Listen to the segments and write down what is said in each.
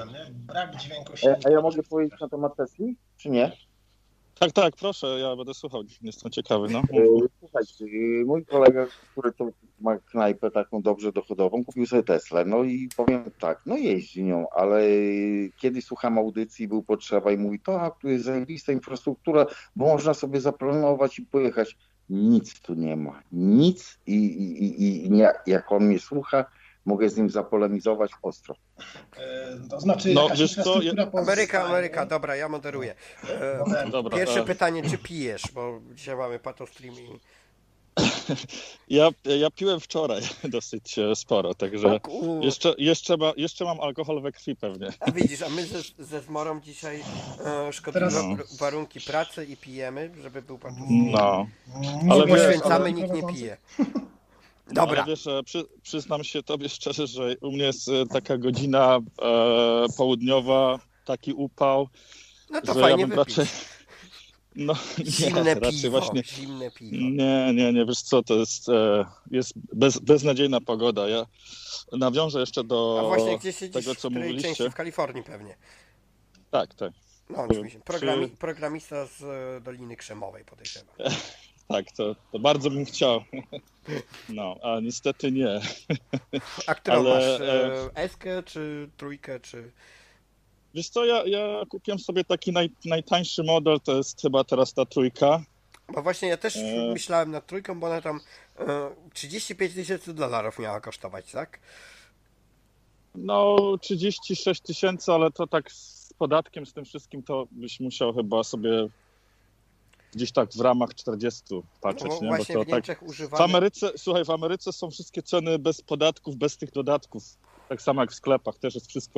problem, nie? Brak dźwięku się A ja mogę powiedzieć na temat Tesli, czy nie? Tak, proszę, ja będę słuchał, jestem ciekawy. No. Słuchajcie, mój kolega, który to ma knajpę taką dobrze dochodową, kupił sobie Teslę. No i powiem tak, no jeździ nią, ale kiedy słucham audycji, był potrzeba i mówi, tak, tu jest zajebista infrastruktura, bo można sobie zaplanować i pojechać. Nic tu nie ma, nic i jak on mnie słucha, mogę z nim zapolemizować ostro. To znaczy No, jakaś wiesz co, infrastruktura Ameryka, dobra, ja moderuję. Dobra, Pierwsze pytanie, czy pijesz, bo dzisiaj mamy patostream i... Ja piłem wczoraj dosyć sporo, także jeszcze mam alkohol we krwi pewnie. A widzisz, a my ze Zmorą dzisiaj szkodliwe warunki pracy i pijemy, żeby był patostream. No. Ale poświęcamy, nikt nie pije. Dobra. Ale wiesz, przyznam się tobie szczerze, że u mnie jest taka godzina południowa, taki upał. No to fajnie wypić. No, zimne piwo. Nie, wiesz co, to jest beznadziejna pogoda. Ja nawiążę jeszcze do A właśnie gdzie siedzisz, tego, co w której mówiliście. części? W Kalifornii pewnie. Tak. No, oczywiście. Programista z Doliny Krzemowej, podejrzewam. Tak, to bardzo bym chciał. No, a niestety nie. A którą masz? Eskę czy trójkę, czy... Wiesz co, ja kupiłem sobie taki najtańszy model, to jest chyba teraz ta trójka. Bo właśnie ja też myślałem nad trójką, bo ona tam $35,000 miała kosztować, tak? No, 36 000, ale to tak z podatkiem, z tym wszystkim, to byś musiał chyba sobie gdzieś tak w ramach 40 patrzeć, no, nie? Właśnie bo to w Niemczech tak... używamy... w Ameryce są wszystkie ceny bez podatków, bez tych dodatków. Tak samo jak w sklepach, też jest wszystko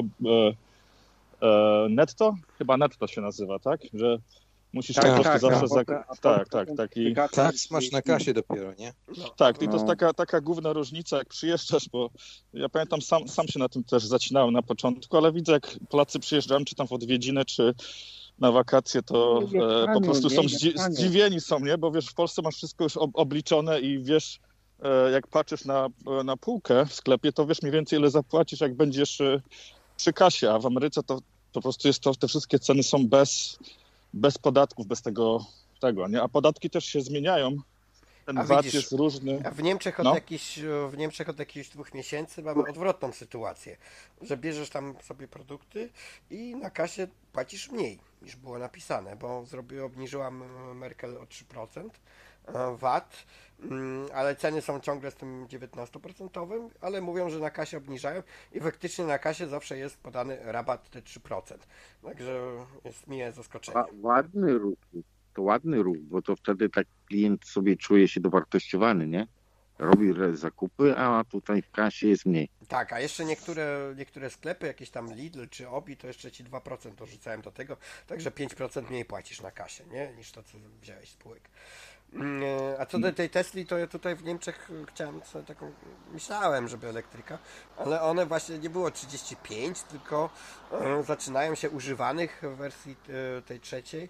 netto? Chyba netto się nazywa, tak? Że musisz po prostu zawsze... Tak, masz na kasie dopiero, nie? Tak, i to jest taka główna różnica, jak przyjeżdżasz, bo ja pamiętam, sam się na tym też zacinałem na początku, ale widzę, jak Polacy przyjeżdżają, czy tam w odwiedziny, czy na wakacje, to po prostu są zdziwieni są, nie? Bo wiesz, w Polsce masz wszystko już obliczone i wiesz, jak patrzysz na półkę w sklepie, to wiesz mniej więcej, ile zapłacisz, jak będziesz przy kasie, a w Ameryce to po prostu jest te wszystkie ceny są bez podatków, bez tego, nie? A podatki też się zmieniają. Ten VAT jest różny. A w Niemczech od jakichś 2 miesięcy mamy odwrotną sytuację, że bierzesz tam sobie produkty i na kasie płacisz mniej niż było napisane, bo obniżyła Merkel o 3% VAT, ale ceny są ciągle z tym 19%, ale mówią, że na kasie obniżają i faktycznie na kasie zawsze jest podany rabat te 3%. Także jest miłe zaskoczenie. Ładny ruch, bo to wtedy tak klient sobie czuje się dowartościowany, nie? Robi zakupy, a tutaj w kasie jest mniej. Tak, a jeszcze niektóre sklepy, jakieś tam Lidl czy Obi, to jeszcze ci 2% dorzucałem do tego, także 5% mniej płacisz na kasie, nie? Niż to, co wziąłeś z spółek. A co do tej Tesli, to ja tutaj w Niemczech chciałem sobie taką, myślałem, żeby elektryka, ale one właśnie nie było 35, tylko zaczynają się używanych w wersji tej trzeciej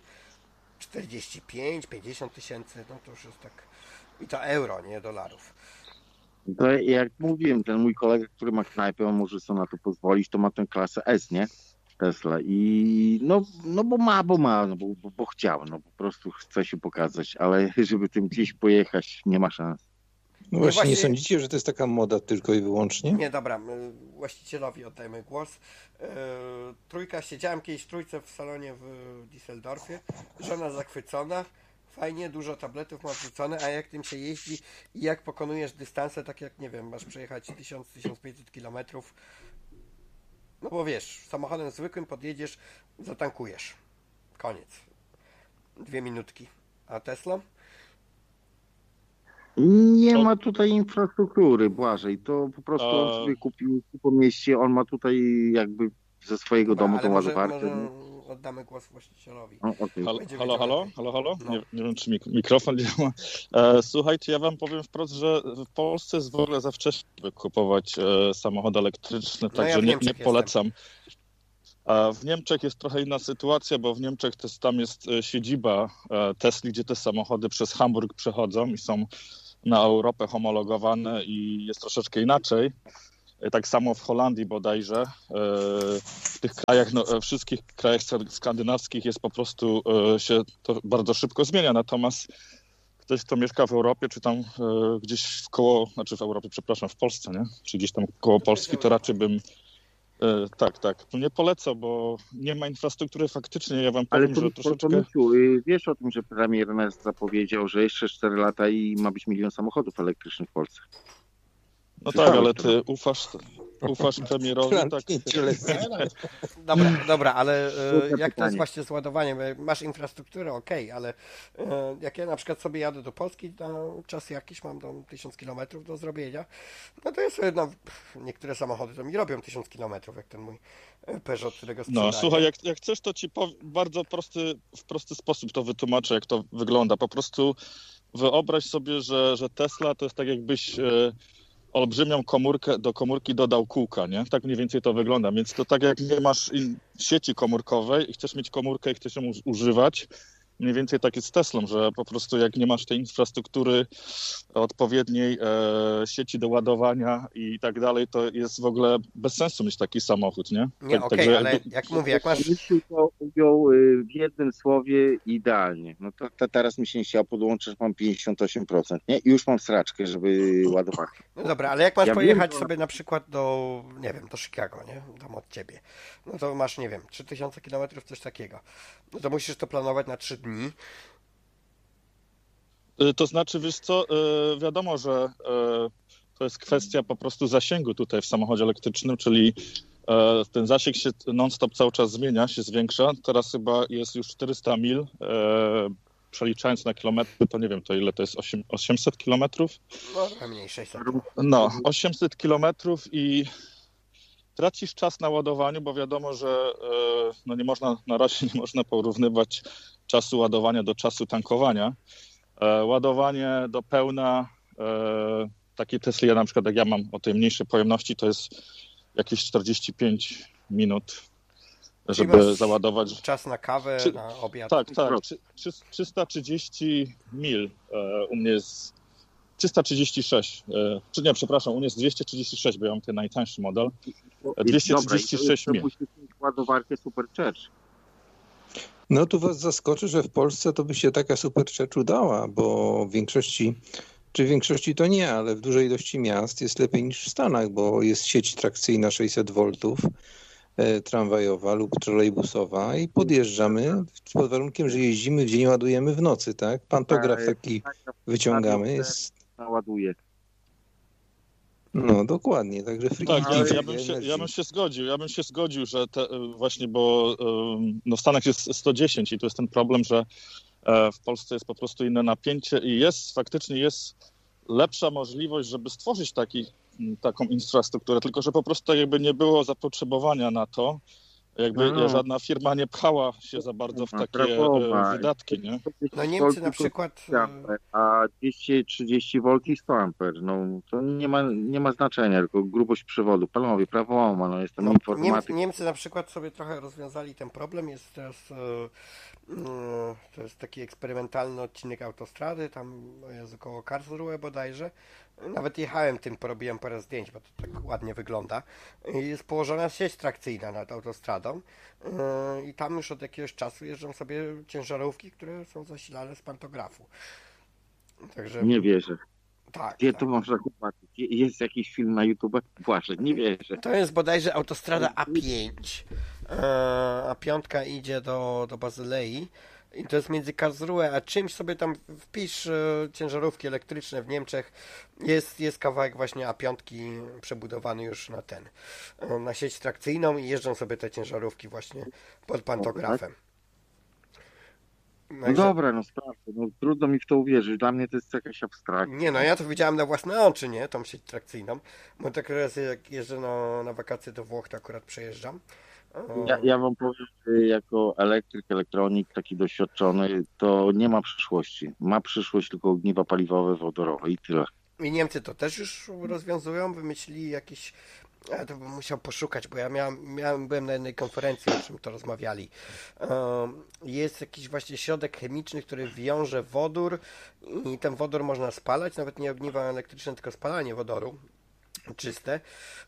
45-50 tysięcy, no to już jest tak, i to euro, nie dolarów. To jak mówiłem, ten mój kolega, który ma knajpę, on może sobie na to pozwolić, to ma tę klasę S, nie? Tesla i bo chciał, no po prostu chce się pokazać, ale żeby tym gdzieś pojechać, nie ma szans. No właśnie, nie sądzicie, że to jest taka moda tylko i wyłącznie? Nie, dobra, właścicielowi oddajmy głos. Trójka, siedziałem kiedyś w trójce w salonie w Düsseldorfie, żona zachwycona, fajnie, dużo tabletów ma wrzucone, a jak tym się jeździ i jak pokonujesz dystanse, tak jak, nie wiem, masz przejechać 1000-1500 kilometrów, no bo wiesz, samochodem zwykłym podjedziesz, zatankujesz. Koniec. 2 minutki. A Teslą? Nie ma tutaj infrastruktury, Błażej. To po prostu on sobie kupił po mieście, on ma tutaj jakby ze swojego domu tą ładowarkę. Może oddamy głos właścicielowi. Halo? No. Nie wiem, czy mikrofon działa. Słuchajcie, ja wam powiem wprost, że w Polsce jest w ogóle za wcześnie kupować samochód elektryczny, także nie polecam. A w Niemczech jest trochę inna sytuacja, bo w Niemczech tam jest siedziba Tesli, gdzie te samochody przez Hamburg przechodzą i są na Europę homologowane i jest troszeczkę inaczej. Tak samo w Holandii bodajże. W tych krajach, wszystkich krajach skandynawskich jest po prostu, się to bardzo szybko zmienia. Natomiast ktoś, kto mieszka w Europie, czy tam gdzieś w Europie, przepraszam, w Polsce, nie? Czy gdzieś tam koło Polski, to raczej bym tak. Tu nie polecam, bo nie ma infrastruktury faktycznie. Ja wam powiem, że troszeczkę... Miciu, wiesz o tym, że premier Ernest zapowiedział, że jeszcze 4 lata i ma być 1 milion samochodów elektrycznych w Polsce. No tak, ale ty ufasz premierowi, tak? Dobra, ale jak to jest właśnie z ładowaniem? Masz infrastrukturę, okej, ale jak ja na przykład sobie jadę do Polski na czas jakiś, mam tam 1000 km do zrobienia, no to jest niektóre samochody to mi robią 1000 km, jak ten mój Peugeot, którego sprzedaję. No słuchaj, jak chcesz, to ci bardzo w prosty sposób to wytłumaczę, jak to wygląda. Po prostu wyobraź sobie, że Tesla to jest tak jakbyś olbrzymią komórki dodał kółka, nie? Tak mniej więcej to wygląda, więc to tak jak nie masz sieci komórkowej i chcesz mieć komórkę i chcesz ją używać, mniej więcej tak jest z Teslą, że po prostu jak nie masz tej infrastruktury odpowiedniej, sieci do ładowania i tak dalej, to jest w ogóle bez sensu mieć taki samochód, nie? Nie, okej, ale jak mówię, jak masz... To ujął w jednym słowie idealnie. No to teraz mi się nie chciało podłączyć, mam 58%, nie? I już mam sraczkę, żeby ładować. No dobra, ale jak masz pojechać sobie na przykład do, nie wiem, do Chicago, nie? Tam od ciebie. No to masz, nie wiem, 3000 km, coś takiego. No to musisz to planować na 3 dni. To znaczy, wiesz co, wiadomo, że to jest kwestia po prostu zasięgu tutaj w samochodzie elektrycznym, czyli ten zasięg się non-stop cały czas zmienia, się zwiększa. Teraz chyba jest już 400 mil, przeliczając na kilometry, to nie wiem, to ile to jest, 800 kilometrów? No, mniej, 600. No, 800 kilometrów i tracisz czas na ładowaniu, bo wiadomo, że no na razie nie można porównywać czasu ładowania do czasu tankowania. Ładowanie do pełna takiej Tesli, na przykład jak ja mam o tej mniejszej pojemności, to jest jakieś 45 minut, żeby załadować. Czas na kawę, na obiad. Tak. 330 mil u mnie jest 336. U mnie jest 236, bo ja mam ten najtańszy model. 236 mil. Musisz mieć ładowarkę Supercharge. No tu was zaskoczy, że w Polsce to by się taka Supercharge udała, bo w większości to nie, ale w dużej ilości miast jest lepiej niż w Stanach, bo jest sieć trakcyjna 600 V, tramwajowa lub trolejbusowa i podjeżdżamy pod warunkiem, że jeździmy w dzień, ładujemy w nocy, tak? Pantograf taki wyciągamy. Jest... Naładuje. No dokładnie, także tak, ja bym się zgodził, że właśnie, bo w Stanach jest 110 i to jest ten problem, że w Polsce jest po prostu inne napięcie i faktycznie jest lepsza możliwość, żeby stworzyć taką infrastrukturę, tylko że po prostu jakby nie było zapotrzebowania na to, jakby żadna firma nie pchała się za bardzo w takie wydatki, nie? No Niemcy na przykład... A 230 V i 100 A, no to nie ma znaczenia, tylko grubość przewodu. Panowie, prawo ma, jestem informatyk. Niemcy na przykład sobie trochę rozwiązali ten problem, jest teraz to jest taki eksperymentalny odcinek autostrady, tam jest około Karlsruhe bodajże. Nawet jechałem tym, porobiłem parę zdjęć, bo to tak ładnie wygląda. Jest położona sieć trakcyjna nad autostradą i tam już od jakiegoś czasu jeżdżą sobie ciężarówki, które są zasilane z pantografu. Także... Nie wierzę. Tak, Gdzie tak. to można zobaczyć? Jest jakiś film na YouTube? Właśnie, nie wierzę. To jest bodajże autostrada A5. A5 idzie do Bazylei. I to jest między Karlsruhe a czymś, sobie tam wpisz ciężarówki elektryczne w Niemczech. Jest kawałek właśnie A5 przebudowany już na sieć trakcyjną i jeżdżą sobie te ciężarówki właśnie pod pantografem. No dobra, sprawdzę. Trudno mi w to uwierzyć. Dla mnie to jest jakaś abstrakcja. Nie, ja to widziałem na własne oczy, nie? Tą sieć trakcyjną. Bo tak raz jak jeżdżę na wakacje do Włoch, to akurat przejeżdżam. Ja wam powiem, że jako elektryk, elektronik, taki doświadczony, to nie ma przyszłości. Ma przyszłość tylko ogniwa paliwowe, wodorowe i tyle. I Niemcy to też już rozwiązują, wymyślili jakiś... Ja to bym musiał poszukać, bo ja byłem na jednej konferencji, o czym to rozmawiali. Jest jakiś właśnie środek chemiczny, który wiąże wodór i ten wodór można spalać, nawet nie ogniwa elektryczne, tylko spalanie wodoru. czyste.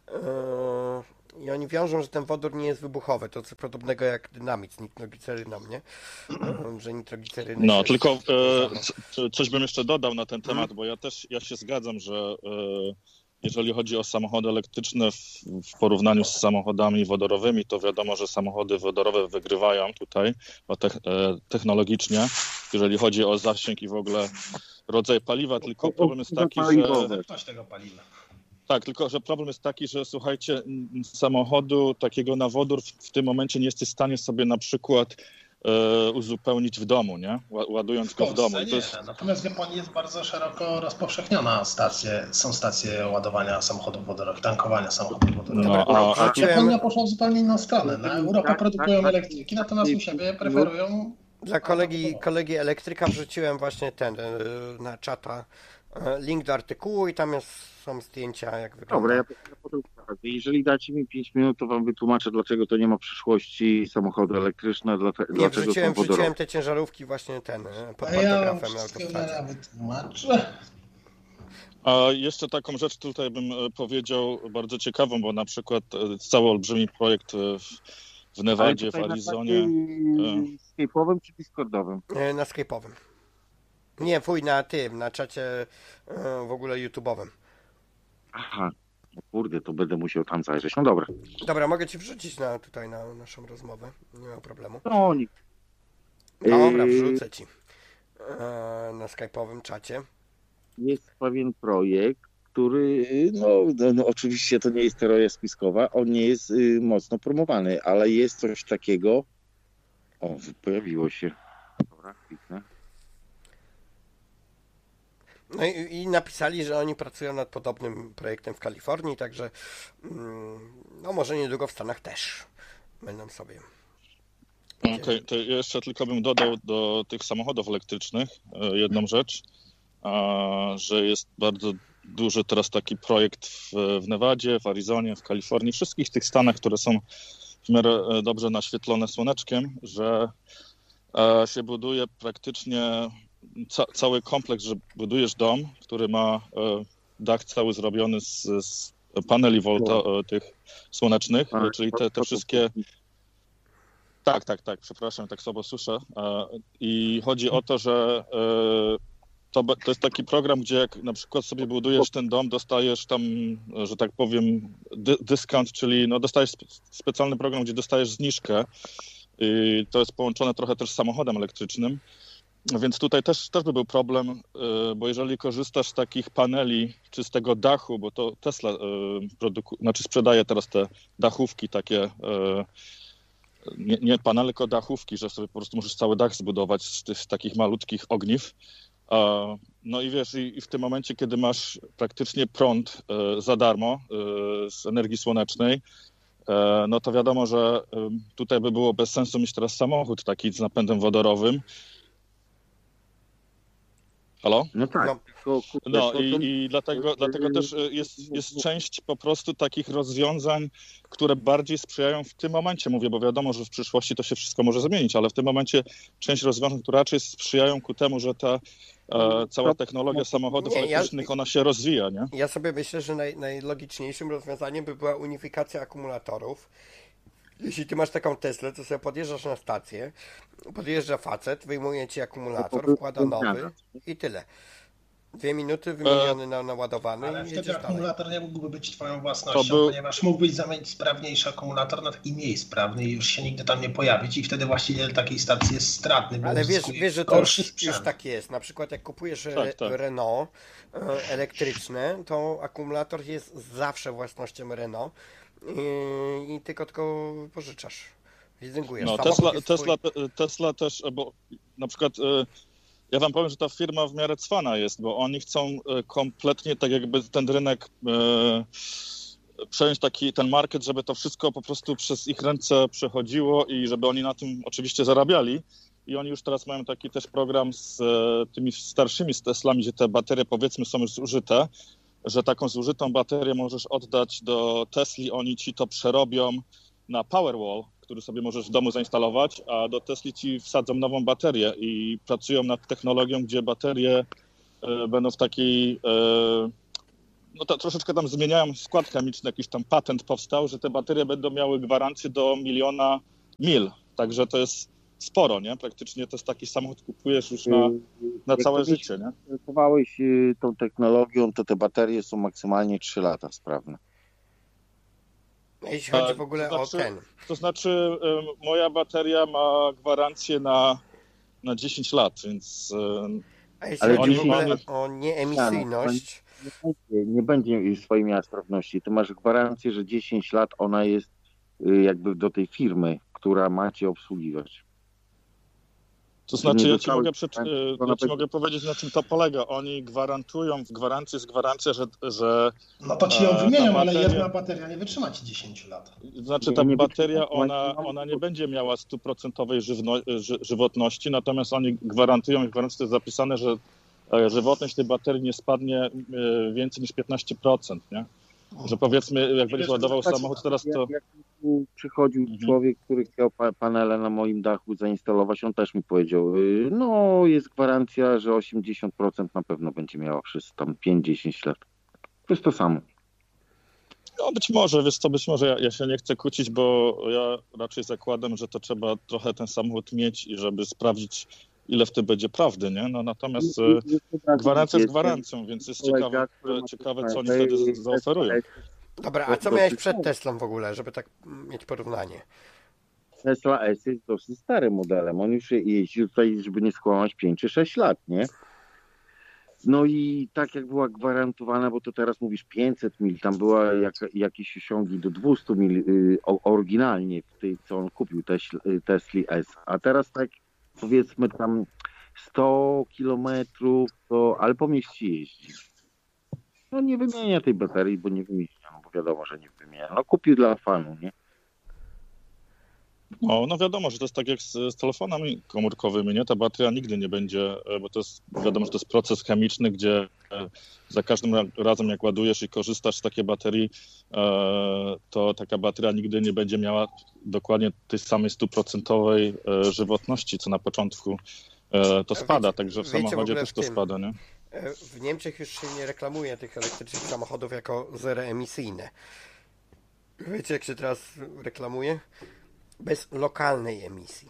I oni wiążą, że ten wodór nie jest wybuchowy. To coś podobnego jak dynamit z nitrogliceryną, nie? Że nitrogliceryny No, się tylko coś bym jeszcze dodał na ten temat, bo ja się zgadzam, że jeżeli chodzi o samochody elektryczne w porównaniu z samochodami wodorowymi, to wiadomo, że samochody wodorowe wygrywają tutaj technologicznie, jeżeli chodzi o zasięg i w ogóle rodzaj paliwa, tylko problem jest taki, że... Ktoś tego paliwa. Tak, tylko że problem jest taki, że słuchajcie, samochodu takiego na wodór w tym momencie nie jesteś w stanie sobie na przykład uzupełnić w domu, nie? Ładując go w domu. Nie. Natomiast w Japonii jest bardzo szeroko rozpowszechniona są stacje ładowania samochodów wodorowych, tankowania samochodów wodorowych. Japonia poszła w zupełnie inną stronę. Na Europę produkują elektryki, natomiast u siebie preferują... Dla kolegi elektryka wrzuciłem właśnie na czata link do artykułu i tam są zdjęcia, jak wygląda. Dobra, ja potem jeżeli dacie mi 5 minut, to wam wytłumaczę, dlaczego to nie ma przyszłości samochody elektryczne, Nie, dlaczego wrzuciłem te ciężarówki właśnie pod pantografem na autostradzie. Wytłumaczę. A jeszcze taką rzecz tutaj bym powiedział bardzo ciekawą, bo na przykład cały olbrzymi projekt w Nevadzie, w Arizonie. Skype'owym czy Discordowym? Na Skype'owym. Nie, na czacie w ogóle YouTube'owym. Aha, no kurde, to będę musiał tam zajrzeć. No dobra. Dobra, mogę ci wrzucić tutaj na naszą rozmowę. Nie ma problemu. No nic. Dobra, wrzucę ci na Skype'owym czacie. Jest pewien projekt, który, no oczywiście to nie jest teoria spiskowa, on nie jest mocno promowany, ale jest coś takiego. O, pojawiło się. Dobra, kliknę. No i napisali, że oni pracują nad podobnym projektem w Kalifornii, także no może niedługo w Stanach też będą sobie. Okej, to jeszcze tylko bym dodał do tych samochodów elektrycznych jedną rzecz, że jest bardzo duży teraz taki projekt w Nevadzie, w Arizonie, w Kalifornii, wszystkich tych stanach, które są w miarę dobrze naświetlone słoneczkiem, że się buduje praktycznie cały kompleks, że budujesz dom, który ma dach cały zrobiony z paneli tych słonecznych, czyli te wszystkie... Tak, przepraszam, tak słabo słyszę. I chodzi o to, że to jest taki program, gdzie jak na przykład sobie budujesz ten dom, dostajesz tam, że tak powiem, dyskont, czyli no dostajesz specjalny program, gdzie dostajesz zniżkę. I to jest połączone trochę też z samochodem elektrycznym. Więc tutaj też by był problem, bo jeżeli korzystasz z takich paneli czy z tego dachu, bo to Tesla sprzedaje teraz te dachówki takie, nie panele, tylko dachówki, że sobie po prostu musisz cały dach zbudować z tych takich malutkich ogniw. No i wiesz, i w tym momencie, kiedy masz praktycznie prąd za darmo z energii słonecznej, no to wiadomo, że tutaj by było bez sensu mieć teraz samochód taki z napędem wodorowym. Halo? No tak. No i dlatego też jest część po prostu takich rozwiązań, które bardziej sprzyjają w tym momencie, mówię, bo wiadomo, że w przyszłości to się wszystko może zmienić, ale w tym momencie część rozwiązań, które raczej sprzyjają ku temu, że ta cała technologia samochodów elektrycznych, ona się rozwija, nie? Ja sobie myślę, że najlogiczniejszym rozwiązaniem by była unifikacja akumulatorów. Jeśli ty masz taką Teslę, to sobie podjeżdżasz na stację, podjeżdża facet, wyjmuje ci akumulator, wkłada nowy i tyle. 2 minuty wymieniony na naładowany. Ale i wtedy akumulator nie mógłby być twoją własnością, ponieważ mógłbyś zamienić sprawniejszy akumulator na taki mniej sprawny i już się nigdy tam nie pojawić i wtedy właściciel takiej stacji jest stratny. Bo ale wiesz, że to już tak jest. Na przykład jak kupujesz Renault elektryczne, to akumulator jest zawsze własnością Renault i tylko pożyczasz. Leasingujesz. No, Tesla też, bo na przykład ja wam powiem, że ta firma w miarę cwana jest, bo oni chcą kompletnie tak jakby ten rynek przejąć ten market, żeby to wszystko po prostu przez ich ręce przechodziło i żeby oni na tym oczywiście zarabiali. I oni już teraz mają taki też program z tymi starszymi Teslami, gdzie te baterie powiedzmy są już zużyte, że taką zużytą baterię możesz oddać do Tesli, oni ci to przerobią na Powerwall, który sobie możesz w domu zainstalować, a do Tesli ci wsadzą nową baterię i pracują nad technologią, gdzie baterie będą w takiej no to troszeczkę tam zmieniają skład chemiczny, jakiś tam patent powstał, że te baterie będą miały gwarancję do 1 000 000 mil. Także to jest sporo, nie? Praktycznie to jest taki samochód kupujesz już na całe życie, nie? Interesowałeś tą technologią, to te baterie są maksymalnie 3 lata sprawne. Jeśli chodzi w ogóle o ten. To znaczy moja bateria ma gwarancję na 10 lat, więc... A jeśli chodzi w ogóle o nieemisyjność... Nie będzie swojej miała sprawności. Ty masz gwarancję, że 10 lat ona jest jakby do tej firmy, która ma cię obsługiwać. To znaczy, ja ci mogę powiedzieć, na czym to polega. Oni gwarantują, w gwarancji jest gwarancja, że no to ci ją wymienią, ale jedna bateria nie wytrzyma ci 10 lat. Znaczy ta bateria, ona nie będzie miała 100% żywotności, natomiast oni gwarantują, w gwarancji jest zapisane, że żywotność tej baterii nie spadnie więcej niż 15%, nie? Że powiedzmy, jak będziesz ładował samochód teraz, to... Jak tu przychodził człowiek, który chciał panele na moim dachu zainstalować, on też mi powiedział, no jest gwarancja, że 80% na pewno będzie miała przez tam 5-10 lat. To jest to samo. No być może, wiesz co, być może ja się nie chcę kłócić, bo ja raczej zakładam, że to trzeba trochę ten samochód mieć i żeby sprawdzić, ile w tym będzie prawdy, nie? No natomiast gwarancja jest gwarancją, więc jest ciekawe, co oni wtedy zaoferują. Dobra, a co miałeś przed Teslą w ogóle, żeby tak mieć porównanie? Tesla S jest dosyć starym modelem. On już jeździł tutaj, żeby nie skłamać, 5 czy 6 lat, nie? No i tak jak była gwarantowana, bo to teraz mówisz 500 mil, tam była jakieś osiągi do 200 mil oryginalnie w tej, co on kupił, Tesli S. A teraz tak powiedzmy tam 100 kilometrów, ale po mieście jeździ. No nie wymienia tej baterii, bo nie wymienia, no bo wiadomo, że nie wymienia. No kupił dla fanu, nie? No wiadomo, że to jest tak jak z telefonami komórkowymi, nie? Ta bateria nigdy nie będzie, bo to jest, wiadomo, że to jest proces chemiczny, gdzie za każdym razem jak ładujesz i korzystasz z takiej baterii, to taka bateria nigdy nie będzie miała dokładnie tej samej 100% żywotności, co na początku to spada, także w samochodzie też to spada, nie? W Niemczech już się nie reklamuje tych elektrycznych samochodów jako zeroemisyjne. Wiecie, jak się teraz reklamuje? Bez lokalnej emisji.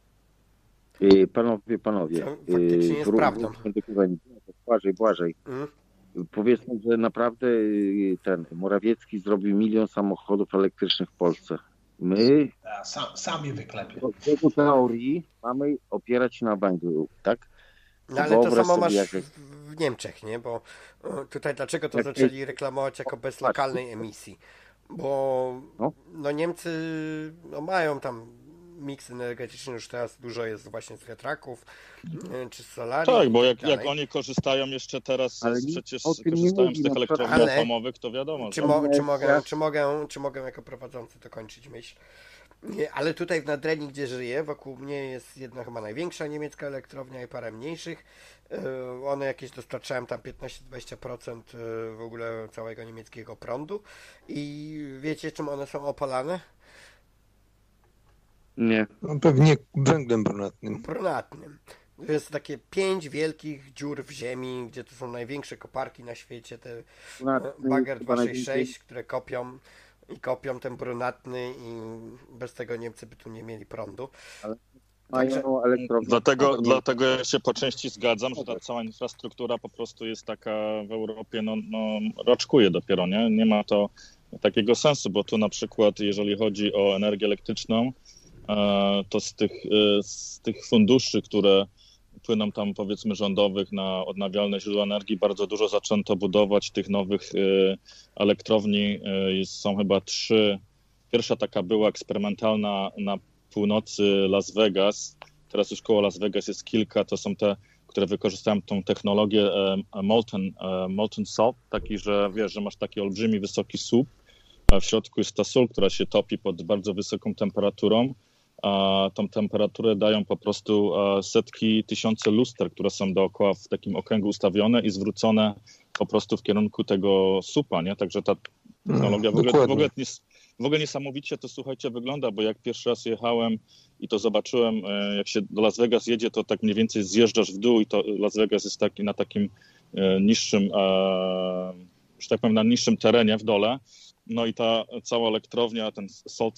Panowie. Faktycznie jest prawdą. Błażej. Powiedzmy, że naprawdę ten Morawiecki zrobił 1 000 000 samochodów elektrycznych w Polsce. My sami wyklepią. W teorii mamy opierać się na węglu, tak? No ale to samo masz w Niemczech, nie? Bo tutaj dlaczego to zaczęli reklamować jako bez lokalnej emisji? Bo no Niemcy mają tam miks energetyczny, już teraz dużo jest właśnie z wiatraków czy z solarii. Tak, bo jak oni korzystają jeszcze teraz, przecież korzystają z tych elektrowni atomowych, to wiadomo. Czy mogę jako prowadzący dokończyć myśl? Ale tutaj w Nadrenii, gdzie żyję, wokół mnie jest jedna chyba największa niemiecka elektrownia i parę mniejszych. One jakieś dostarczają tam 15-20% w ogóle całego niemieckiego prądu. I wiecie, czym one są opalane? Nie. No, pewnie węglem brunatnym. To jest takie 5 wielkich dziur w ziemi, gdzie to są największe koparki na świecie, te Bagger 266, które kopią ten brunatny i bez tego Niemcy by tu nie mieli prądu. Dlatego ja się po części zgadzam, że ta cała infrastruktura po prostu jest taka w Europie, raczkuje dopiero, nie? Nie ma to takiego sensu, bo tu na przykład jeżeli chodzi o energię elektryczną, to z tych funduszy, które płyną tam powiedzmy rządowych na odnawialne źródła energii, bardzo dużo zaczęto budować tych nowych elektrowni. Są chyba 3. Pierwsza taka była eksperymentalna na północy Las Vegas. Teraz już koło Las Vegas jest kilka. To są te, które wykorzystają tą technologię molten salt, taki, że wiesz, że masz taki olbrzymi, wysoki słup, a w środku jest ta sól, która się topi pod bardzo wysoką temperaturą. A tą temperaturę dają po prostu setki, tysiące luster, które są dookoła w takim okręgu ustawione i zwrócone po prostu w kierunku tego supa, nie? Także ta technologia w ogóle niesamowicie to, słuchajcie, wygląda, bo jak pierwszy raz jechałem i to zobaczyłem, jak się do Las Vegas jedzie, to tak mniej więcej zjeżdżasz w dół i to Las Vegas jest taki na takim niższym że tak powiem, na niższym terenie w dole. No i ta cała elektrownia, ten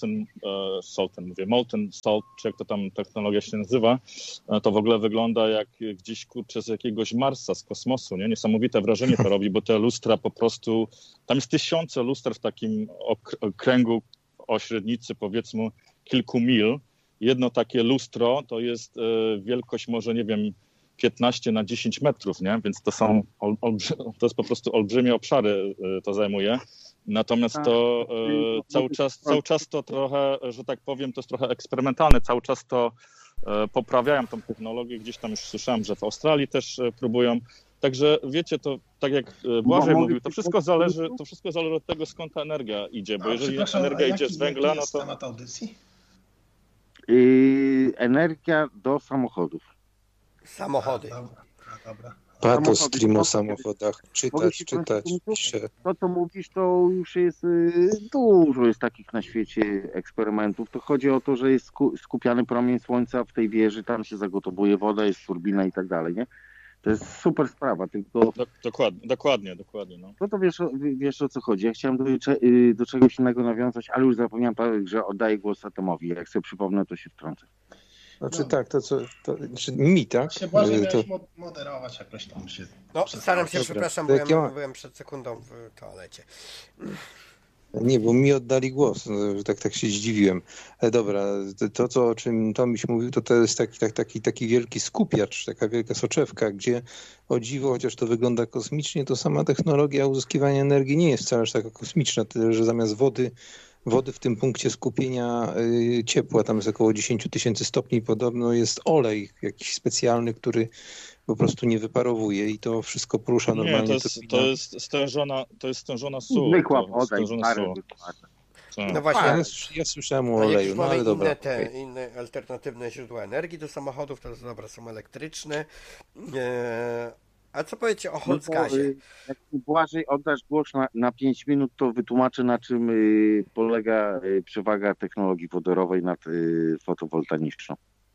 molten salt, czy jak to tam technologia się nazywa, to w ogóle wygląda jak gdzieś z jakiegoś Marsa, z kosmosu, nie? Niesamowite wrażenie to robi, bo te lustra po prostu, tam jest tysiące luster w takim kręgu o średnicy powiedzmy kilku mil. Jedno takie lustro to jest wielkość może, nie wiem, 15 na 10 metrów, nie? Więc to jest po prostu olbrzymie obszary to zajmuje. Natomiast to cały czas to trochę, że tak powiem, to jest trochę eksperymentalne. Cały czas to poprawiają tą technologię. Gdzieś tam już słyszałem, że w Australii też próbują. Także wiecie, to tak jak Błażej mówił, to wszystko zależy od tego, skąd ta energia idzie. Bo jeżeli energia idzie z węgla, no to... temat audycji? Energia do samochodów. Samochody. Dobra. Pato stream o samochodach. Czytać. To, co mówisz, to już jest dużo jest takich na świecie eksperymentów. To chodzi o to, że jest skupiany promień słońca w tej wieży, tam się zagotowuje woda, jest turbina i tak dalej, nie? To jest super sprawa, tylko... Dokładnie. No. No to wiesz o co chodzi. Ja chciałem do czegoś innego nawiązać, ale już zapomniałem, tak, że oddaję głos Atomowi. Jak sobie przypomnę, to się wtrącę. Znaczy tak, mi, tak? Się Błażej miałeś moderować jakoś tam się... No, staram się, przepraszam, byłem przed sekundą w toalecie. Nie, bo mi oddali głos, że tak się zdziwiłem. Dobra, to o czym Tomiś mówił, to jest taki wielki skupiacz, taka wielka soczewka, gdzie o dziwo, chociaż to wygląda kosmicznie, to sama technologia uzyskiwania energii nie jest wcale aż taka kosmiczna, tyle że zamiast wody w tym punkcie skupienia ciepła, tam jest około 10 000 stopni, podobno jest olej jakiś specjalny, który po prostu nie wyparowuje i to wszystko porusza normalnie. Nie, to jest stężona sól. Zwykła woda. No właśnie. Ja słyszałem o oleju, no ale dobra. Inne alternatywne źródła energii do samochodów, to dobra, są elektryczne. A co powiecie o Holzgazie? Jak Błażej oddasz głos na 5 minut, to wytłumaczę, na czym polega przewaga technologii wodorowej nad fotowoltaiczną.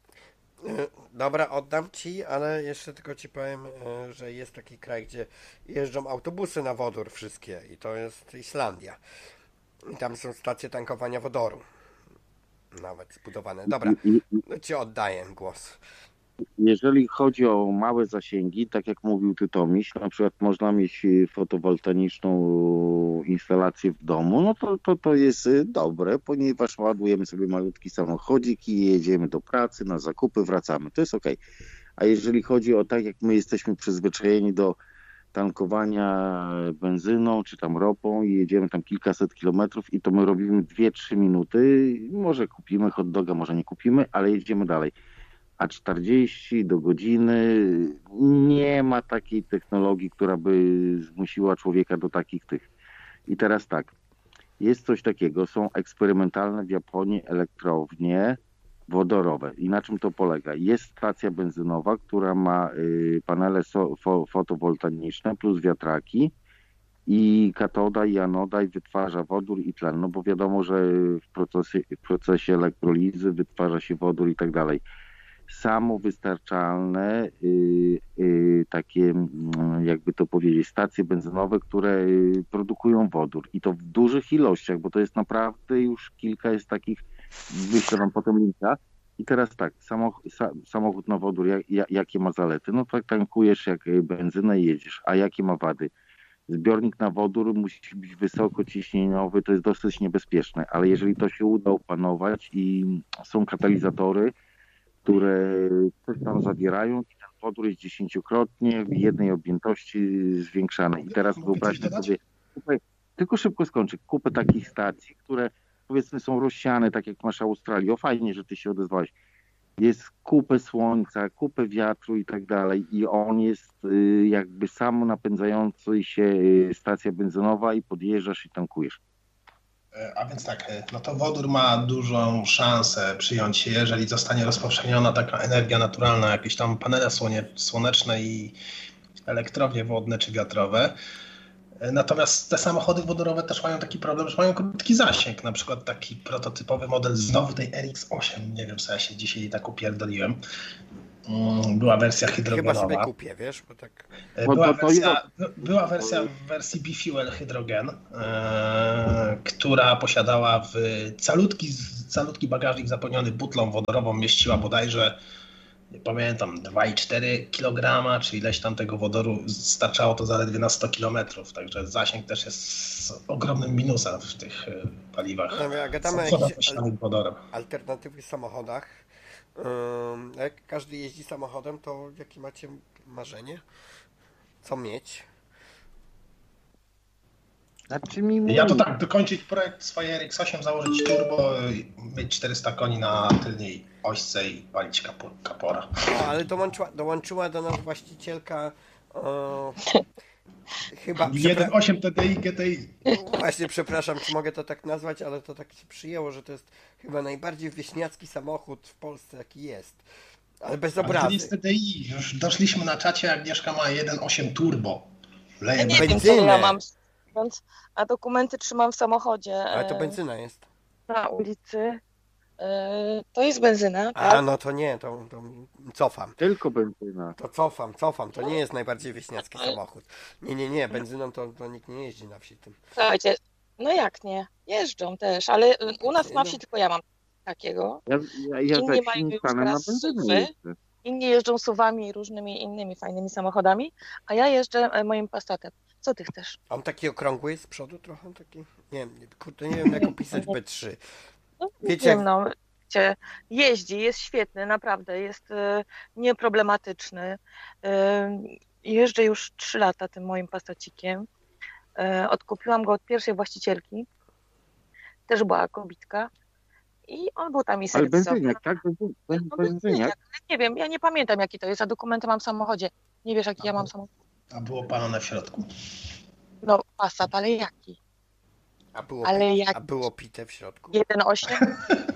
Dobra, oddam ci, ale jeszcze tylko ci powiem, że jest taki kraj, gdzie jeżdżą autobusy na wodór wszystkie i to jest Islandia. I tam są stacje tankowania wodoru. Nawet zbudowane. Dobra, ci oddaję głos. Jeżeli chodzi o małe zasięgi, tak jak mówił Tytomiś, na przykład można mieć fotowoltaiczną instalację w domu, no to jest dobre, ponieważ ładujemy sobie malutki samochodzik i jedziemy do pracy, na zakupy, wracamy. To jest okej. A jeżeli chodzi o tak, jak my jesteśmy przyzwyczajeni do tankowania benzyną czy tam ropą i jedziemy tam kilkaset kilometrów i to my robimy 2-3 minuty, może kupimy hot doga, może nie kupimy, ale jedziemy dalej. A 40 do godziny nie ma takiej technologii, która by zmusiła człowieka do takich tych. I teraz tak, jest coś takiego, są eksperymentalne w Japonii elektrownie wodorowe. I na czym to polega? Jest stacja benzynowa, która ma panele fotowoltaiczne plus wiatraki i katoda i anoda i wytwarza wodór i tlen. No bo wiadomo, że w procesie elektrolizy wytwarza się wodór i tak dalej. Samowystarczalne takie, jakby to powiedzieć, stacje benzynowe, które produkują wodór i to w dużych ilościach, bo to jest naprawdę już kilka jest takich, wyślę wam potem linka. I teraz tak, samochód na wodór, jakie ma zalety? No tak, tankujesz jak benzynę i jedziesz, a jakie ma wady? Zbiornik na wodór musi być wysokociśnieniowy, to jest dosyć niebezpieczne, ale jeżeli to się uda opanować i są katalizatory, które coś tam zawierają i ten wodór jest 10-krotnie w jednej objętości zwiększany. I teraz wyobraźcie sobie, tylko szybko skończę, kupę takich stacji, które powiedzmy są rozsiane, tak jak masz Australię. O, fajnie, że ty się odezwałeś. Jest kupę słońca, kupę wiatru i tak dalej i on jest jakby sam napędzający się stacja benzynowa i podjeżdżasz i tankujesz. A więc tak, no to wodór ma dużą szansę przyjąć się, jeżeli zostanie rozpowszechniona taka energia naturalna, jakieś tam panele słoneczne i elektrownie wodne czy wiatrowe. Natomiast te samochody wodorowe też mają taki problem, że mają krótki zasięg. Na przykład taki prototypowy model znowu tej RX-8, nie wiem co ja się dzisiaj tak upierdoliłem. Była wersja Chyba hydrogenowa. sobie kupię, wiesz, bo tak... Była wersja w wersji Bifuel Hydrogen, która posiadała w calutki bagażnik zapełniony butlą wodorową, mieściła bodajże, nie pamiętam, 2,4 kg, czy ileś tam tego wodoru, starczało to zaledwie na 100 km, także zasięg też jest ogromnym minusem w tych paliwach. No, jak gadamy o jakichś alternatywnych samochodach, jak każdy jeździ samochodem, to jakie macie marzenie? Co mieć? Ja to tak, dokończyć projekt swoje RX-8, założyć turbo, mieć 400 koni na tylnej ośce i palić kapora. Ale dołączyła do nas właścicielka chyba... 1.8 TDI GTI. Właśnie, przepraszam, czy mogę to tak nazwać, ale to tak się przyjęło, że to jest chyba najbardziej wieśniacki samochód w Polsce, jaki jest. Ale bez obrazy. To jest TDI. Już doszliśmy na czacie, Agnieszka ma 1.8 turbo. Ja nie wiem, co ja mam, a dokumenty trzymam w samochodzie. Ale to benzyna jest. Na ulicy. To jest benzyna. Tak? A, no to nie, to cofam. Tylko benzyna. To cofam. To nie jest najbardziej wieśniacki samochód. Nie, benzyną to nikt nie jeździ na wsi tym. Słuchajcie, no jak nie? Jeżdżą też, ale u nas na wsi tylko ja mam takiego. Inni mają już teraz SUV-y. Inni jeżdżą SUV-ami i różnymi innymi fajnymi samochodami, a ja jeżdżę moim Passatem. Co ty chcesz? On taki okrągły z przodu trochę taki? Nie wiem jak opisać B3. No, wiecie, wiem, no, jeździ, jest świetny, naprawdę, jest nieproblematyczny. Jeżdżę już 3 lata tym moim Passacikiem. Odkupiłam go od pierwszej właścicielki. Też była kobitka. I on był tam i serwisowy. Ale benzyniak, tak? Benzyniak. Nie wiem, ja nie pamiętam jaki to jest, a dokumenty mam w samochodzie. Nie wiesz jaki ja mam samochód? A było palone w środku? No Passat, ale jaki? A było pite w środku? 1.8?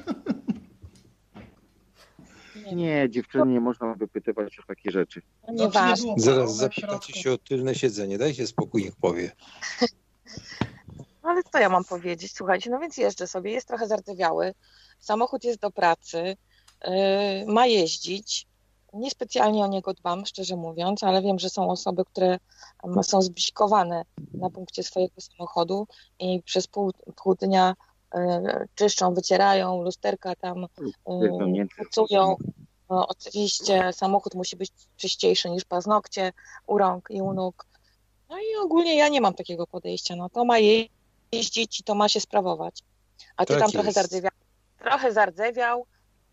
Nie, dziewczyny, nie można wypytywać o takie rzeczy. No nieważne. Zaraz zapytacie się o tylne siedzenie. Dajcie spokój, niech powie. No ale co ja mam powiedzieć? Słuchajcie, no więc jeżdżę sobie, jest trochę zardzewiały. Samochód jest do pracy, ma jeździć. Niespecjalnie o niego dbam, szczerze mówiąc, ale wiem, że są osoby, które są zbzikowane na punkcie swojego samochodu i przez pół dnia czyszczą, wycierają, lusterka tam pucują. No, oczywiście samochód musi być czyściejszy niż paznokcie u rąk i u nóg. No i ogólnie ja nie mam takiego podejścia. No to ma jeździć i to ma się sprawować. A ty tak tam trochę zardzewiał.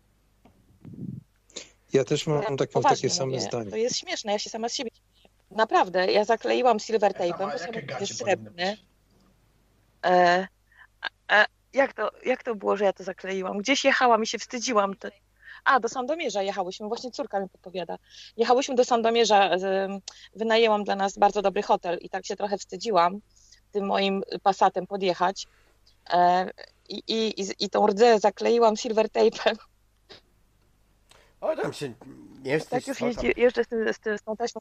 Ja też mam takie same zdanie. To jest śmieszne, ja się sama z siebie śmieję. Naprawdę, ja zakleiłam silver tape'em, bo sobie jest srebrny. Jak to było, że ja to zakleiłam? Gdzieś jechałam i się wstydziłam. Do Sandomierza jechałyśmy, właśnie córka mi podpowiada. Jechałyśmy do Sandomierza, wynajęłam dla nas bardzo dobry hotel i tak się trochę wstydziłam tym moim Passatem podjechać. I tą rdzę zakleiłam silver tape'em. O, tam się nie wstydź. Tak już jeżdżę z tą taśmą.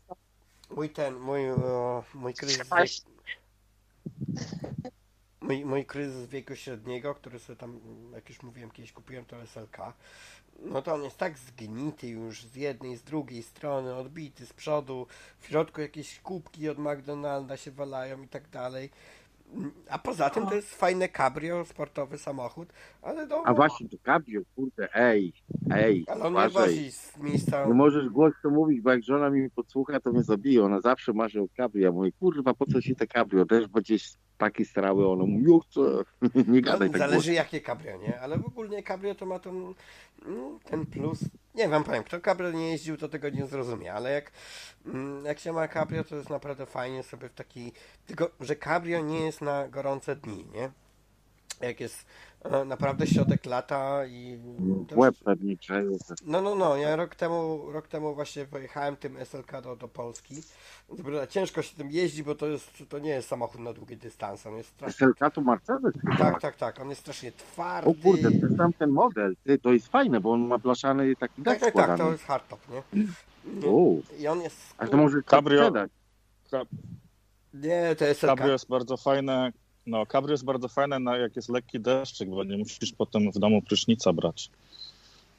Mój kryzys wieku średniego, który sobie tam, jak już mówiłem, kiedyś kupiłem to SLK, no to on jest tak zgnity już z jednej, z drugiej strony, odbity z przodu, w środku jakieś kubki od McDonalda się walają i tak dalej. A poza tym to jest fajne cabrio, sportowy samochód, ale A właśnie, to cabrio, kurde, ej. Ale on nie wozi z miejsca... Nie możesz głośno mówić, bo jak żona mi podsłucha, to mnie zabije. Ona zawsze marzy o cabrio. Ja mówię, kurwa, po co ci te cabrio? Też bo gdzieś taki strały, ona mówi, ja chcę. Nie gadaj tak zależy głośno. jakie cabrio, nie? Ale ogólnie cabrio to ma ten plus. Nie wam powiem, kto cabrio nie jeździł, to tego nie zrozumie, ale jak się ma cabrio, to jest naprawdę fajnie sobie w taki... Tylko, że cabrio nie jest na gorące dni, nie? Jak jest naprawdę środek lata i... Łeb pewnie czeju. No. Ja rok temu właśnie pojechałem tym SLK do Polski. Ciężko się tym jeździ, bo to nie jest samochód na długie dystanse. On jest strasznie... SLK to Mercedes? Tak. On jest strasznie twardy. O kurde, to jest tam ten model. To jest fajne, bo on ma blaszany taki dach składany. Tak, to jest hardtop, nie? I on jest... A to może cabrio sprzedać. Nie, to jest Cabrio jest bardzo fajne. No, cabrio jest bardzo fajne, jak jest lekki deszczyk, bo nie musisz potem w domu prysznica brać.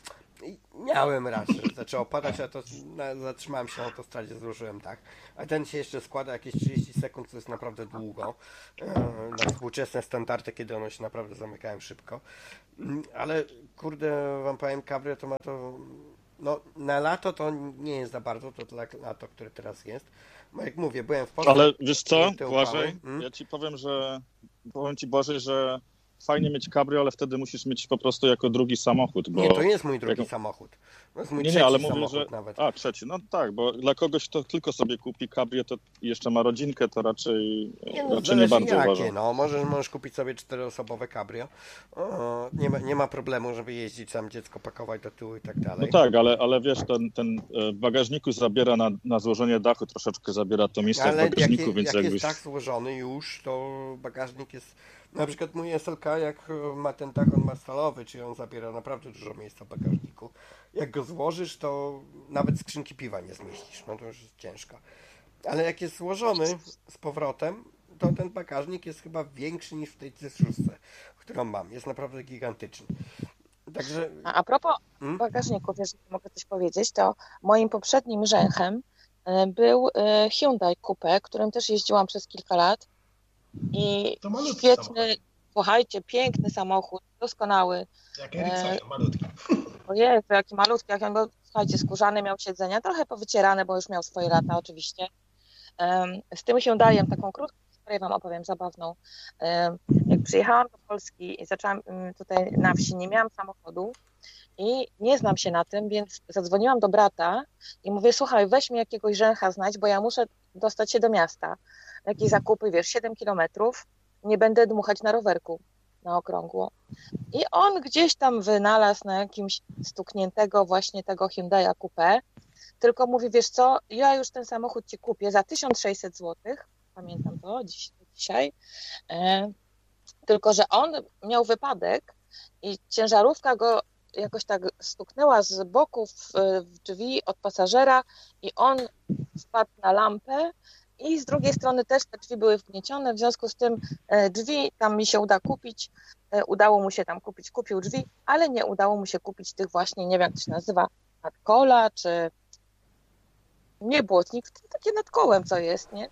I miałem raz, że zaczęło padać, a to zatrzymałem się na autostradzie, złożyłem tak. A ten się jeszcze składa jakieś 30 sekund, to jest naprawdę długo. Na współczesne standardy, kiedy one się naprawdę zamykają szybko. Ale kurde, wam powiem, Cabrio to ma to... No, na lato to nie jest za bardzo, to dla lato, które teraz jest. Bo jak mówię, byłem w Polsce... Ale wiesz co, Błażej, ja ci powiem, powiem ci Błażej, że fajnie mieć cabrio, ale wtedy musisz mieć po prostu jako drugi samochód. Bo nie, to nie jest mój drugi samochód. To jest mój nie, ale trzeci mówię, samochód że... nawet. A, trzeci, no tak, bo dla kogoś, kto tylko sobie kupi cabrio, to jeszcze ma rodzinkę, to raczej nie bardzo jakie, uważam. no, możesz kupić sobie 4-osobowe cabrio. Nie ma problemu, żeby jeździć tam, dziecko pakować do tyłu i tak dalej. No tak, ale wiesz, ten w bagażniku zabiera na złożenie dachu, troszeczkę zabiera to miejsce w bagażniku, więc jak jakbyś... jest dach złożony już, to bagażnik jest... Na przykład mój SLK, jak ma ten dach, on ma stalowy, czyli on zabiera naprawdę dużo miejsca w bagażniku. Jak go złożysz, to nawet skrzynki piwa nie zmieścisz, no to już jest ciężko. Ale jak jest złożony z powrotem, to ten bagażnik jest chyba większy niż w tej C6, którą mam. Jest naprawdę gigantyczny. Także... A propos bagażników, jeżeli mogę coś powiedzieć, to moim poprzednim rzęchem był Hyundai Coupe, którym też jeździłam przez kilka lat. I świetny, słuchajcie, piękny samochód, doskonały. Jak Ericsson, malutki. Ojej, jaki malutki, jak on go, słuchajcie, skórzany miał siedzenia, trochę powycierane, bo już miał swoje lata oczywiście. Z tym Hyundaiem, taką krótką historię wam opowiem, zabawną. Jak przyjechałam do Polski i zaczęłam tutaj na wsi, nie miałam samochodu i nie znam się na tym, więc zadzwoniłam do brata i mówię, słuchaj, weź mi jakiegoś rzęcha znajdź, bo ja muszę dostać się do miasta. Jakieś zakupy, wiesz, 7 kilometrów, nie będę dmuchać na rowerku na okrągło. I on gdzieś tam wynalazł na jakimś stukniętego właśnie tego Hyundai'a Coupe, tylko mówi, wiesz co, ja już ten samochód ci kupię za 1600 zł, pamiętam to dzisiaj, tylko że on miał wypadek i ciężarówka go jakoś tak stuknęła z boku w drzwi od pasażera i on wpadł na lampę i z drugiej strony też te drzwi były wgniecione, w związku z tym drzwi tam mi się udało mu się tam kupił drzwi, ale nie udało mu się kupić tych właśnie, nie wiem jak to się nazywa, nadkola, czy nie błotnik, takie nad kołem co jest, nie?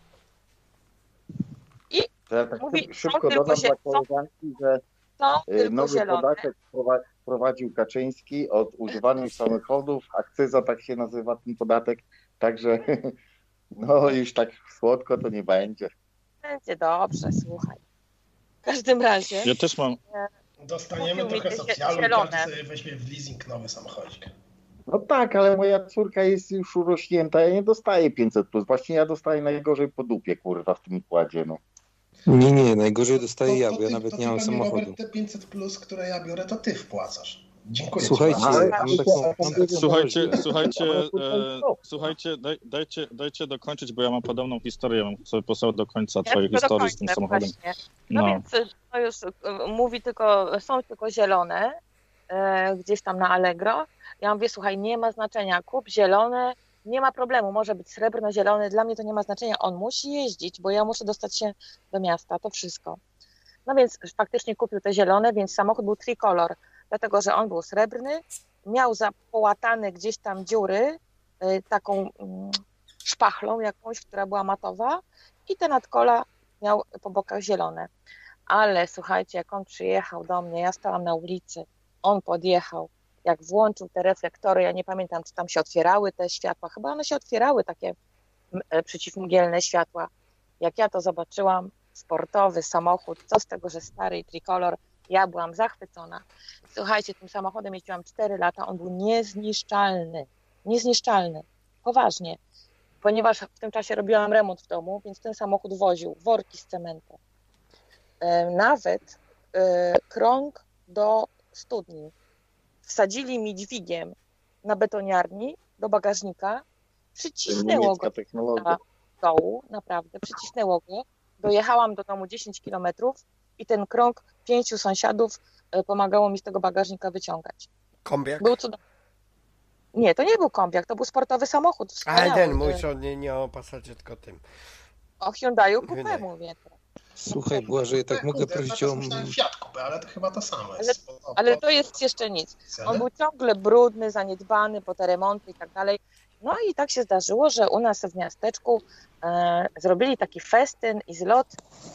I to ja tak mówi, szybko dodam dla koleżanki, że nowy podatek wprowadził Kaczyński od używanych samochodów, akcyza, tak się nazywa ten podatek, także no już tak słodko to nie będzie. Będzie dobrze, słuchaj. W każdym razie... Ja też mam... Dostaniemy trochę socjalu i każdy sobie weźmie w leasing nowy samochodzik. No tak, ale moja córka jest już urośnięta, ja nie dostaję 500+. Właśnie ja dostaję najgorzej po dupie, kurwa, w tym układzie, no. Nie, najgorzej dostaję ja, bo ja nawet nie mam samochodu. Robert, te 500+, które ja biorę, to ty wpłacasz. Dziękuję. Słuchajcie, dajcie dokończyć, bo ja mam podobną historię, ja mam sobie posłał do końca twojej historii z tym samochodem. No więc to już mówi są tylko zielone, gdzieś tam na Allegro. Ja mówię, słuchaj, nie ma znaczenia, kup zielone, nie ma problemu, może być srebrno-zielony, dla mnie to nie ma znaczenia, on musi jeździć, bo ja muszę dostać się do miasta, to wszystko. No więc faktycznie kupił te zielone, więc samochód był tricolor, dlatego, że on był srebrny, miał zapołatane gdzieś tam dziury, taką szpachlą jakąś, która była matowa i te nadkola miał po bokach zielone. Ale słuchajcie, jak on przyjechał do mnie, ja stałam na ulicy, on podjechał, jak włączył te reflektory, ja nie pamiętam, czy tam się otwierały te światła, chyba one się otwierały, takie przeciwmgielne światła. Jak ja to zobaczyłam, sportowy samochód, co z tego, że stary i tricolor, ja byłam zachwycona. Słuchajcie, tym samochodem jeździłam 4 lata, on był niezniszczalny, poważnie, ponieważ w tym czasie robiłam remont w domu, więc ten samochód woził worki z cementem. Nawet krąg do studni. Wsadzili mi dźwigiem na betoniarni do bagażnika, przycisnęło go do dołu, naprawdę, przycisnęło go. Dojechałam do domu 10 kilometrów i ten krąg 5 sąsiadów pomagało mi z tego bagażnika wyciągać. Kombiak? Był cudowny. Nie, to nie był kombiak, to był sportowy samochód. Ale ten mój, nie o Passacie, tylko tym. O Hyundai'u Coupe mówię. Słuchaj, Błażej, tak mogę prosić o... Fiat Coupe, ale to chyba to samo Ale, jest. ale to jest jeszcze nic. On był ciągle brudny, zaniedbany po te remonty i tak dalej. No i tak się zdarzyło, że u nas w miasteczku zrobili taki festyn i zlot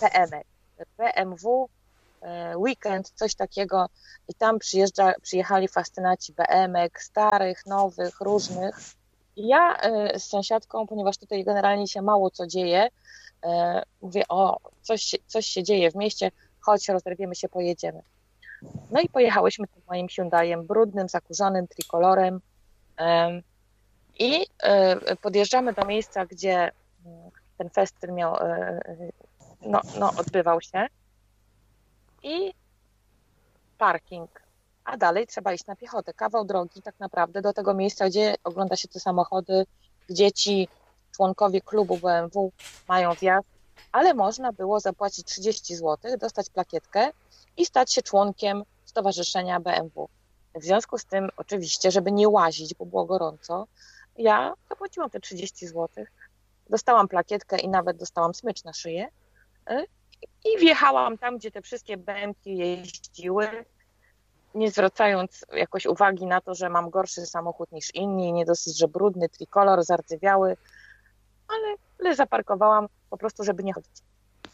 BMW, weekend, coś takiego. I tam przyjechali fascynaci BM-ek, starych, nowych, różnych. I ja z sąsiadką, ponieważ tutaj generalnie się mało co dzieje, mówię, coś się dzieje w mieście, chodź, rozerwiemy się, pojedziemy. No i pojechałyśmy tym moim Hyundaiem, brudnym, zakurzonym, trikolorem i podjeżdżamy do miejsca, gdzie ten festyn odbywał się i parking, a dalej trzeba iść na piechotę. Kawał drogi tak naprawdę do tego miejsca, gdzie ogląda się te samochody, gdzie ci członkowie klubu BMW mają wjazd, ale można było zapłacić 30 zł, dostać plakietkę i stać się członkiem Stowarzyszenia BMW. W związku z tym, oczywiście, żeby nie łazić, bo było gorąco, ja zapłaciłam te 30 zł, dostałam plakietkę i nawet dostałam smycz na szyję i wjechałam tam, gdzie te wszystkie BMW-ki jeździły, nie zwracając jakoś uwagi na to, że mam gorszy samochód niż inni, nie dosyć, że brudny, trikolor, zardzewiały, ale zaparkowałam po prostu, żeby nie chodzić.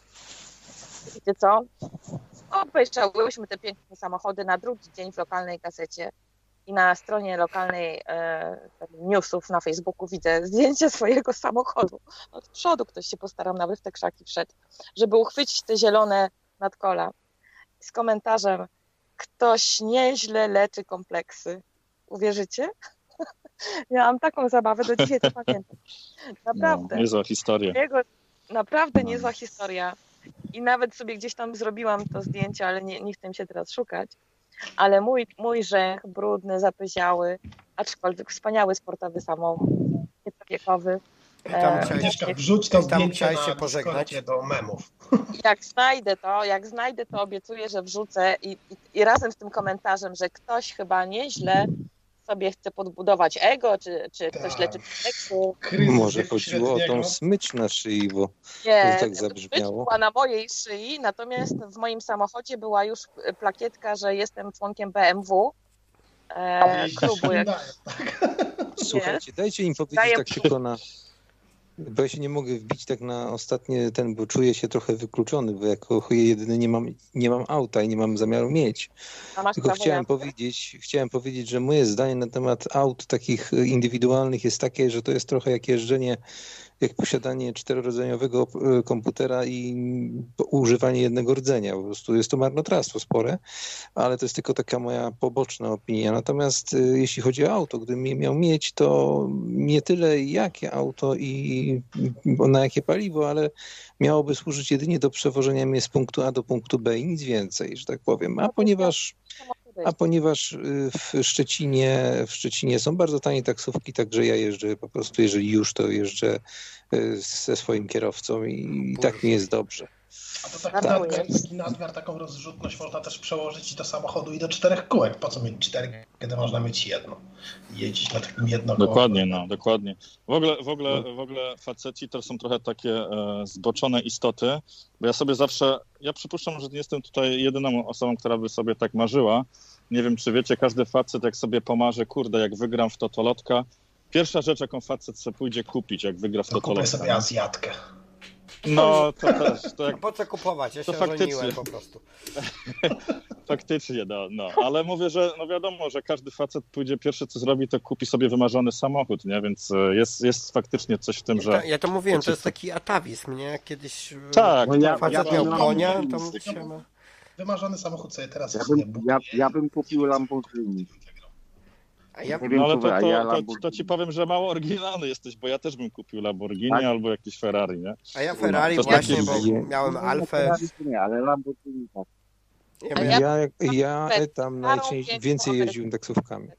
Wiecie co? Obejrzałyśmy te piękne samochody na drugi dzień w lokalnej gazecie i na stronie lokalnej newsów na Facebooku widzę zdjęcie swojego samochodu. Od przodu ktoś się postarał, nawet w te krzaki wszedł, żeby uchwycić te zielone nadkola. Z komentarzem: ktoś nieźle leczy kompleksy. Uwierzycie? Miałam taką zabawę, do dzisiaj to pamiętam. Naprawdę. No, niezła historia. Naprawdę niezła historia. I nawet sobie gdzieś tam zrobiłam to zdjęcie, ale nie chcę się teraz szukać. Ale mój rzęch, brudny, zapyziały, aczkolwiek wspaniały sportowy samochód, niepowiekowy. Agnieszka, wrzuć to zdjęcie chciałeś na się pożegnać do memów. Jak znajdę to, obiecuję, że wrzucę i razem z tym komentarzem, że ktoś chyba nieźle sobie chce podbudować ego, czy ktoś leczy kompleksy. Może chodziło o tą smycz na szyi, bo to tak zabrzmiało. Była na mojej szyi, natomiast w moim samochodzie była już plakietka, że jestem członkiem BMW klubu. Słuchajcie, dajcie im powiedzieć tak tylko bo ja się nie mogę wbić tak na ostatnie bo czuję się trochę wykluczony, bo jako jedyny nie mam auta i nie mam zamiaru mieć. Tylko chciałem powiedzieć, że moje zdanie na temat aut takich indywidualnych jest takie, że to jest trochę jak posiadanie czterorodzeniowego komputera i używanie jednego rdzenia. Po prostu jest to marnotrawstwo spore, ale to jest tylko taka moja poboczna opinia. Natomiast jeśli chodzi o auto, gdybym je miał mieć, to nie tyle jakie auto i na jakie paliwo, ale miałoby służyć jedynie do przewożenia mnie z punktu A do punktu B i nic więcej, że tak powiem. A ponieważ w Szczecinie są bardzo tanie taksówki, także ja jeżdżę po prostu, jeżeli już, to jeżdżę ze swoim kierowcą i tak mi jest dobrze. A to taki nadmiar, taką rozrzutność można też przełożyć do samochodu i do 4 kółek. Po co mieć 4, kiedy można mieć jedno? Jeździć na takim jednokołowym. Dokładnie. W ogóle faceci to są trochę takie zboczone istoty, bo ja przypuszczam, że nie jestem tutaj jedyną osobą, która by sobie tak marzyła. Nie wiem, czy wiecie, każdy facet jak sobie pomarzy, kurde, jak wygram w totolotka, pierwsza rzecz, jaką facet sobie pójdzie kupić, jak wygra w totolotka. Kupię sobie Azjatkę. No, to też. To po co kupować? Ja się ożeniłem po prostu. Faktycznie, no. Ale mówię, że wiadomo, że każdy facet pójdzie pierwsze, co zrobi, to kupi sobie wymarzony samochód, nie? Więc jest faktycznie coś w tym, że... Ja to mówiłem, to jest taki atawizm, nie? Kiedyś tak, facet miał konia, to mu się... Wymarzony samochód sobie teraz ja bym kupił Lamborghini. To ci powiem, że mało oryginalny jesteś, bo ja też bym kupił Lamborghini albo jakieś Ferrari, nie? A ja Ferrari właśnie, bo miałem Alfę. Nie, ale Lamborghini tak. Ja tam więcej jeździłem taksówkami.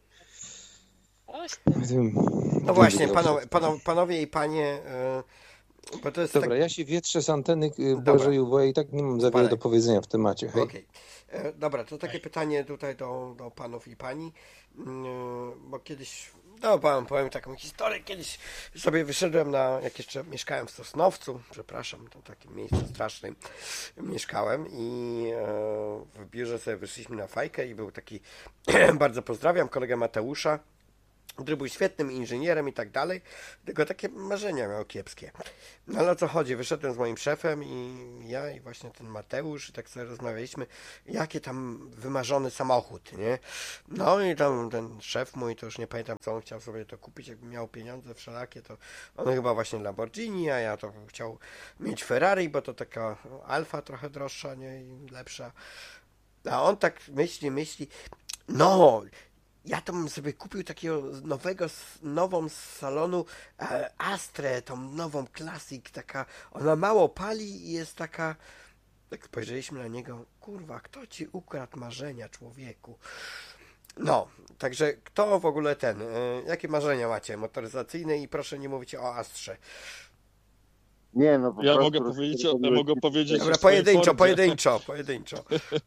No właśnie, panowie i panie... Bo to jest Dobra, ja się wietrzę z anteny, Błażeju, bo ja i tak nie mam za wiele do powiedzenia w temacie. Hej. Okay. Dobra, to takie pytanie tutaj do panów i pani, bo kiedyś No, powiem taką historię. Kiedyś sobie wyszedłem jak jeszcze mieszkałem w Sosnowcu, przepraszam, to w takim miejscu strasznym mieszkałem i w biurze sobie wyszliśmy na fajkę i był taki, bardzo pozdrawiam, kolegę Mateusza, który był świetnym inżynierem i tak dalej, tylko takie marzenia miał kiepskie. No ale o co chodzi? Wyszedłem z moim szefem i ja i właśnie ten Mateusz i tak sobie rozmawialiśmy, jaki tam wymarzony samochód, nie? No i tam ten szef mój, to już nie pamiętam co on chciał sobie to kupić, jakby miał pieniądze wszelakie, to on chyba właśnie Lamborghini, a ja to chciał mieć Ferrari, bo to taka Alfa trochę droższa, nie? I lepsza. A on tak myśli, no... Ja to bym sobie kupił takiego nową z salonu Astrę, tą nową Classic, taka, ona mało pali i jest taka, tak spojrzeliśmy na niego, kurwa, kto ci ukradł marzenia, człowieku? No, także kto w ogóle jakie marzenia macie motoryzacyjne i proszę nie mówić o Astrze. Nie, no po Ja prostu mogę powiedzieć... Dobra, pojedynczo.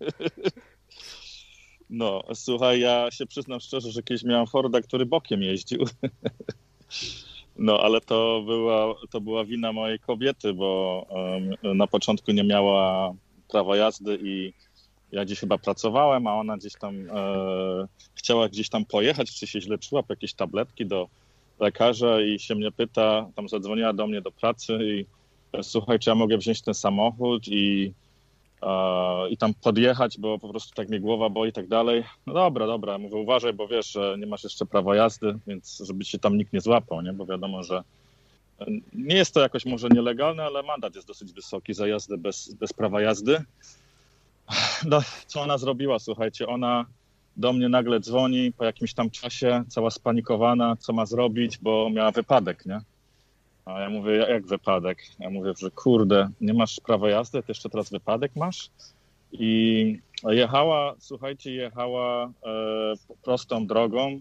No, słuchaj, ja się przyznam szczerze, że kiedyś miałem Forda, który bokiem jeździł. No, ale to była wina mojej kobiety, bo na początku nie miała prawa jazdy i ja gdzieś chyba pracowałem, a ona gdzieś tam chciała gdzieś tam pojechać, czy się źle czuła, po jakieś tabletki do lekarza i się mnie pyta, tam zadzwoniła do mnie do pracy i słuchaj, czy ja mogę wziąć ten samochód i tam podjechać, bo po prostu tak mnie głowa boli i tak dalej. No dobra, mówię, uważaj, bo wiesz, że nie masz jeszcze prawa jazdy, więc żeby cię tam nikt nie złapał, nie? Bo wiadomo, że nie jest to jakoś może nielegalne, ale mandat jest dosyć wysoki za jazdę bez prawa jazdy. No, co ona zrobiła, słuchajcie, ona do mnie nagle dzwoni po jakimś tam czasie, cała spanikowana, co ma zrobić, bo miała wypadek, nie? A ja mówię, jak wypadek? Ja mówię, że kurde, nie masz prawa jazdy, ty jeszcze teraz wypadek masz? I jechała prostą drogą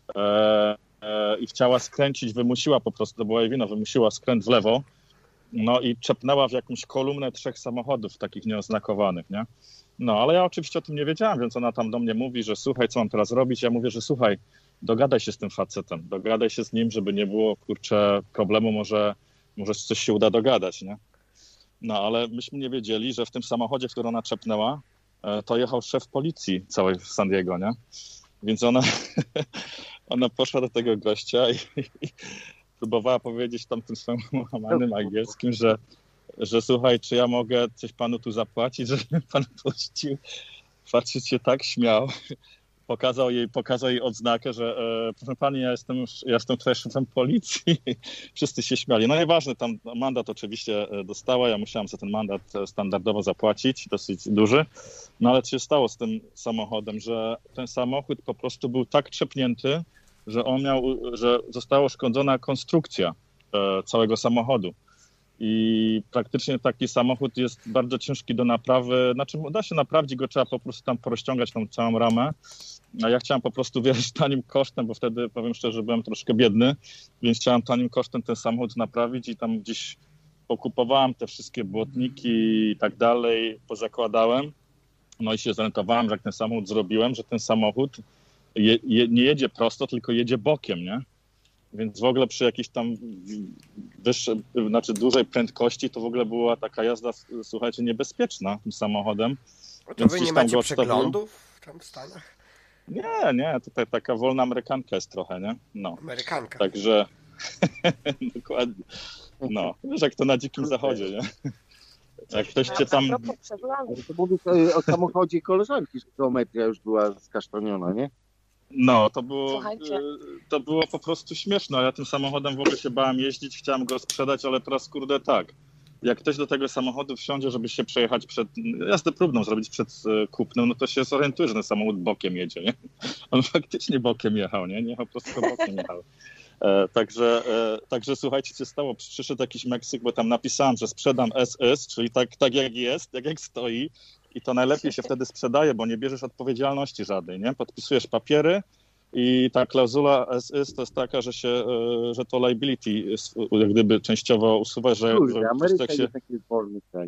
i chciała skręcić, wymusiła po prostu, to była jej wina, wymusiła skręt w lewo, no i czepnęła w jakąś kolumnę 3 samochodów takich nieoznakowanych, nie? No, ale ja oczywiście o tym nie wiedziałem, więc ona tam do mnie mówi, że słuchaj, co mam teraz robić? Ja mówię, że słuchaj, dogadaj się z tym facetem, dogadaj się z nim, żeby nie było, kurczę, problemu, może coś się uda dogadać, nie? No, ale myśmy nie wiedzieli, że w tym samochodzie, w który ona czepnęła, to jechał szef policji całej w San Diego, nie? Więc ona poszła do tego gościa i próbowała powiedzieć tam tym swoim łamanym angielskim, że słuchaj, czy ja mogę coś panu tu zapłacić, żeby pan puścił. Facet się tak śmiał. Pokazał jej odznakę, że proszę pani, ja jestem tutaj szefem policji. Wszyscy się śmiali. No nieważne, tam mandat oczywiście dostała, ja musiałem za ten mandat standardowo zapłacić, dosyć duży. No ale co się stało z tym samochodem, że ten samochód po prostu był tak trzepnięty, że została uszkodzona konstrukcja całego samochodu. I praktycznie taki samochód jest bardzo ciężki do naprawy. Znaczy da się naprawić go, trzeba po prostu tam porozciągać tą całą ramę. A ja chciałem po prostu, wiesz, tanim kosztem, bo wtedy, powiem szczerze, byłem troszkę biedny, więc chciałem tanim kosztem ten samochód naprawić i tam gdzieś pokupowałem te wszystkie błotniki i tak dalej, pozakładałem. No i się zorientowałem, że jak ten samochód zrobiłem, że ten samochód nie jedzie prosto, tylko jedzie bokiem, nie? Więc w ogóle przy jakiejś tam dużej prędkości to w ogóle była taka jazda, słuchajcie, niebezpieczna tym samochodem. A to wy nie macie przeglądów tam w Stanach? Nie, tutaj taka wolna amerykanka jest trochę, nie? No. Amerykanka. Także dokładnie. No, wiesz jak to na dzikim zachodzie, nie? Jak ktoś cię tam... To mówisz o samochodzie koleżanki, że geometria już była skasztaniona, nie? No, to było po prostu śmieszne. Ja tym samochodem w ogóle się bałem jeździć, chciałem go sprzedać, ale teraz kurde tak. Jak ktoś do tego samochodu wsiądzie, żeby się przejechać jazdę próbną zrobić przed kupnem, no to się zorientuje, że ten samochód bokiem jedzie, nie? On faktycznie bokiem jechał, nie? Nie jechał prosto, bokiem jechał. Także słuchajcie, co się stało? Przyszedł jakiś Meksyk, bo tam napisałem, że sprzedam SS, czyli tak jak jest, jak stoi. I to najlepiej się wtedy sprzedaje, bo nie bierzesz odpowiedzialności żadnej, nie? Podpisujesz papiery i ta klauzula SS to jest taka, że to liability jak gdyby częściowo usuwa, że Ameryka jest taki wolny kraj.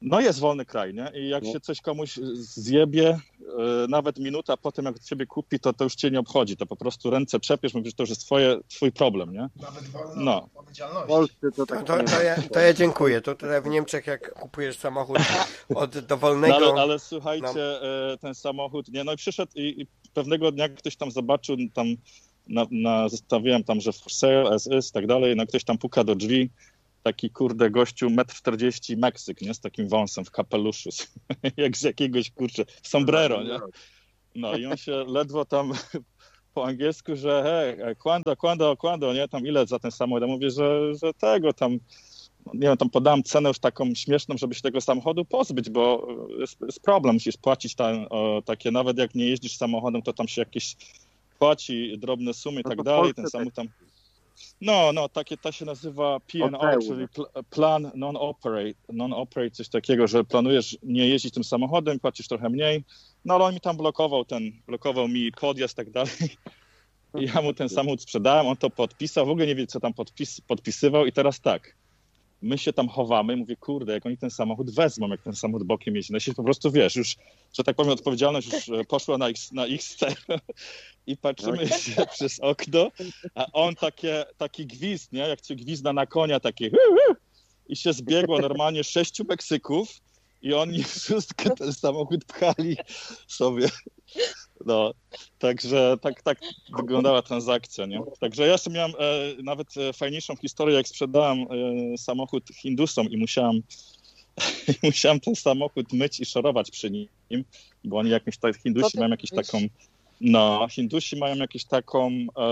No jest wolny kraj, nie? I jak się coś komuś zjebie, nawet minuta po tym, jak od ciebie kupi, to już cię nie obchodzi. To po prostu ręce trzepiesz, mówisz, to już jest twój problem, nie? Nawet wolna No. odpowiedzialność. W Polsce to tak To ja dziękuję. To tutaj w Niemczech, jak kupujesz samochód od dowolnego... No, ale słuchajcie, ten samochód, nie, no i przyszedł i pewnego dnia ktoś tam zobaczył, tam zostawiłem tam, że for sale, as is, tak dalej, no ktoś tam puka do drzwi, taki kurde gościu, 1,40 m, Meksyk, nie, z takim wąsem w kapeluszu, jak z jakiegoś, kurczę, sombrero, nie? No i on się ledwo tam po angielsku, że hej, quando, nie, tam ile za ten samochód? Ja mówię, że tego tam, nie wiem, tam podałem cenę już taką śmieszną, żeby się tego samochodu pozbyć, bo jest problem, musisz płacić takie, nawet jak nie jeździsz samochodem, to tam się jakieś płaci drobne sumy i tak dalej, ten samochód tam... No, ta się nazywa PNR, czyli Plan Non-Operate, coś takiego, że planujesz nie jeździć tym samochodem, płacisz trochę mniej, no ale on mi tam blokował mi podjazd i tak dalej. I ja mu ten samochód sprzedałem, on to podpisał, w ogóle nie wie, co tam podpisywał i teraz tak, my się tam chowamy, mówię, kurde, jak oni ten samochód wezmą, jak ten samochód bokiem jeździ, no się po prostu, wiesz, już, że tak powiem, odpowiedzialność już poszła na ich stronę i patrzymy się przez okno, a on taki gwizd, nie, jak się gwizda na konia, takie i się zbiegło normalnie 6 Meksyków i oni wszystko ten samochód pchali sobie. No, także tak wyglądała transakcja, nie? Także ja jeszcze miałem nawet fajniejszą historię, jak sprzedałem samochód Hindusom i musiałem ten samochód myć i szorować przy nim, bo oni Hindusi mają jakąś taką, Hindusi mają jakąś taką,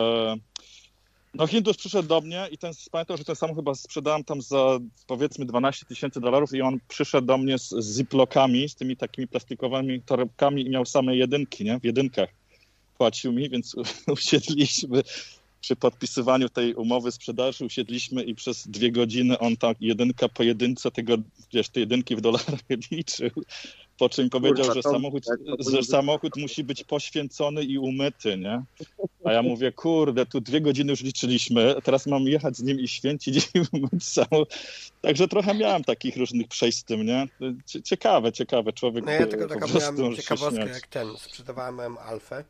Hindus przyszedł do mnie i pamiętam, że ten samochód chyba sprzedałem tam za powiedzmy $12,000 i on przyszedł do mnie z ziplockami, z tymi takimi plastikowymi torebkami i miał same jedynki, nie? W jedynkach płacił mi, więc usiedliśmy przy podpisywaniu tej umowy sprzedaży, usiedliśmy i przez 2 godziny on tak jedynka po jedynce te jedynki w dolarach liczył. Po czym powiedział, że samochód musi być poświęcony i umyty, nie? A ja mówię, kurde, tu 2 godziny już liczyliśmy, teraz mam jechać z nim i święcić i umyć samochód. Także trochę miałem takich różnych przejść z tym, nie? Ciekawe, człowiek. No ja tylko taką miałem ciekawostkę, jak sprzedawałem Alfę.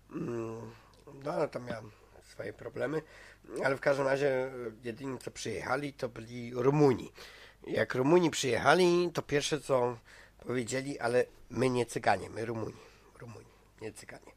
No ale tam miałem swoje problemy, ale w każdym razie jedyni co przyjechali to byli Rumuni. Jak Rumuni przyjechali, to pierwsze co powiedzieli, ale my nie Cyganie, my Rumuni, nie Cyganie.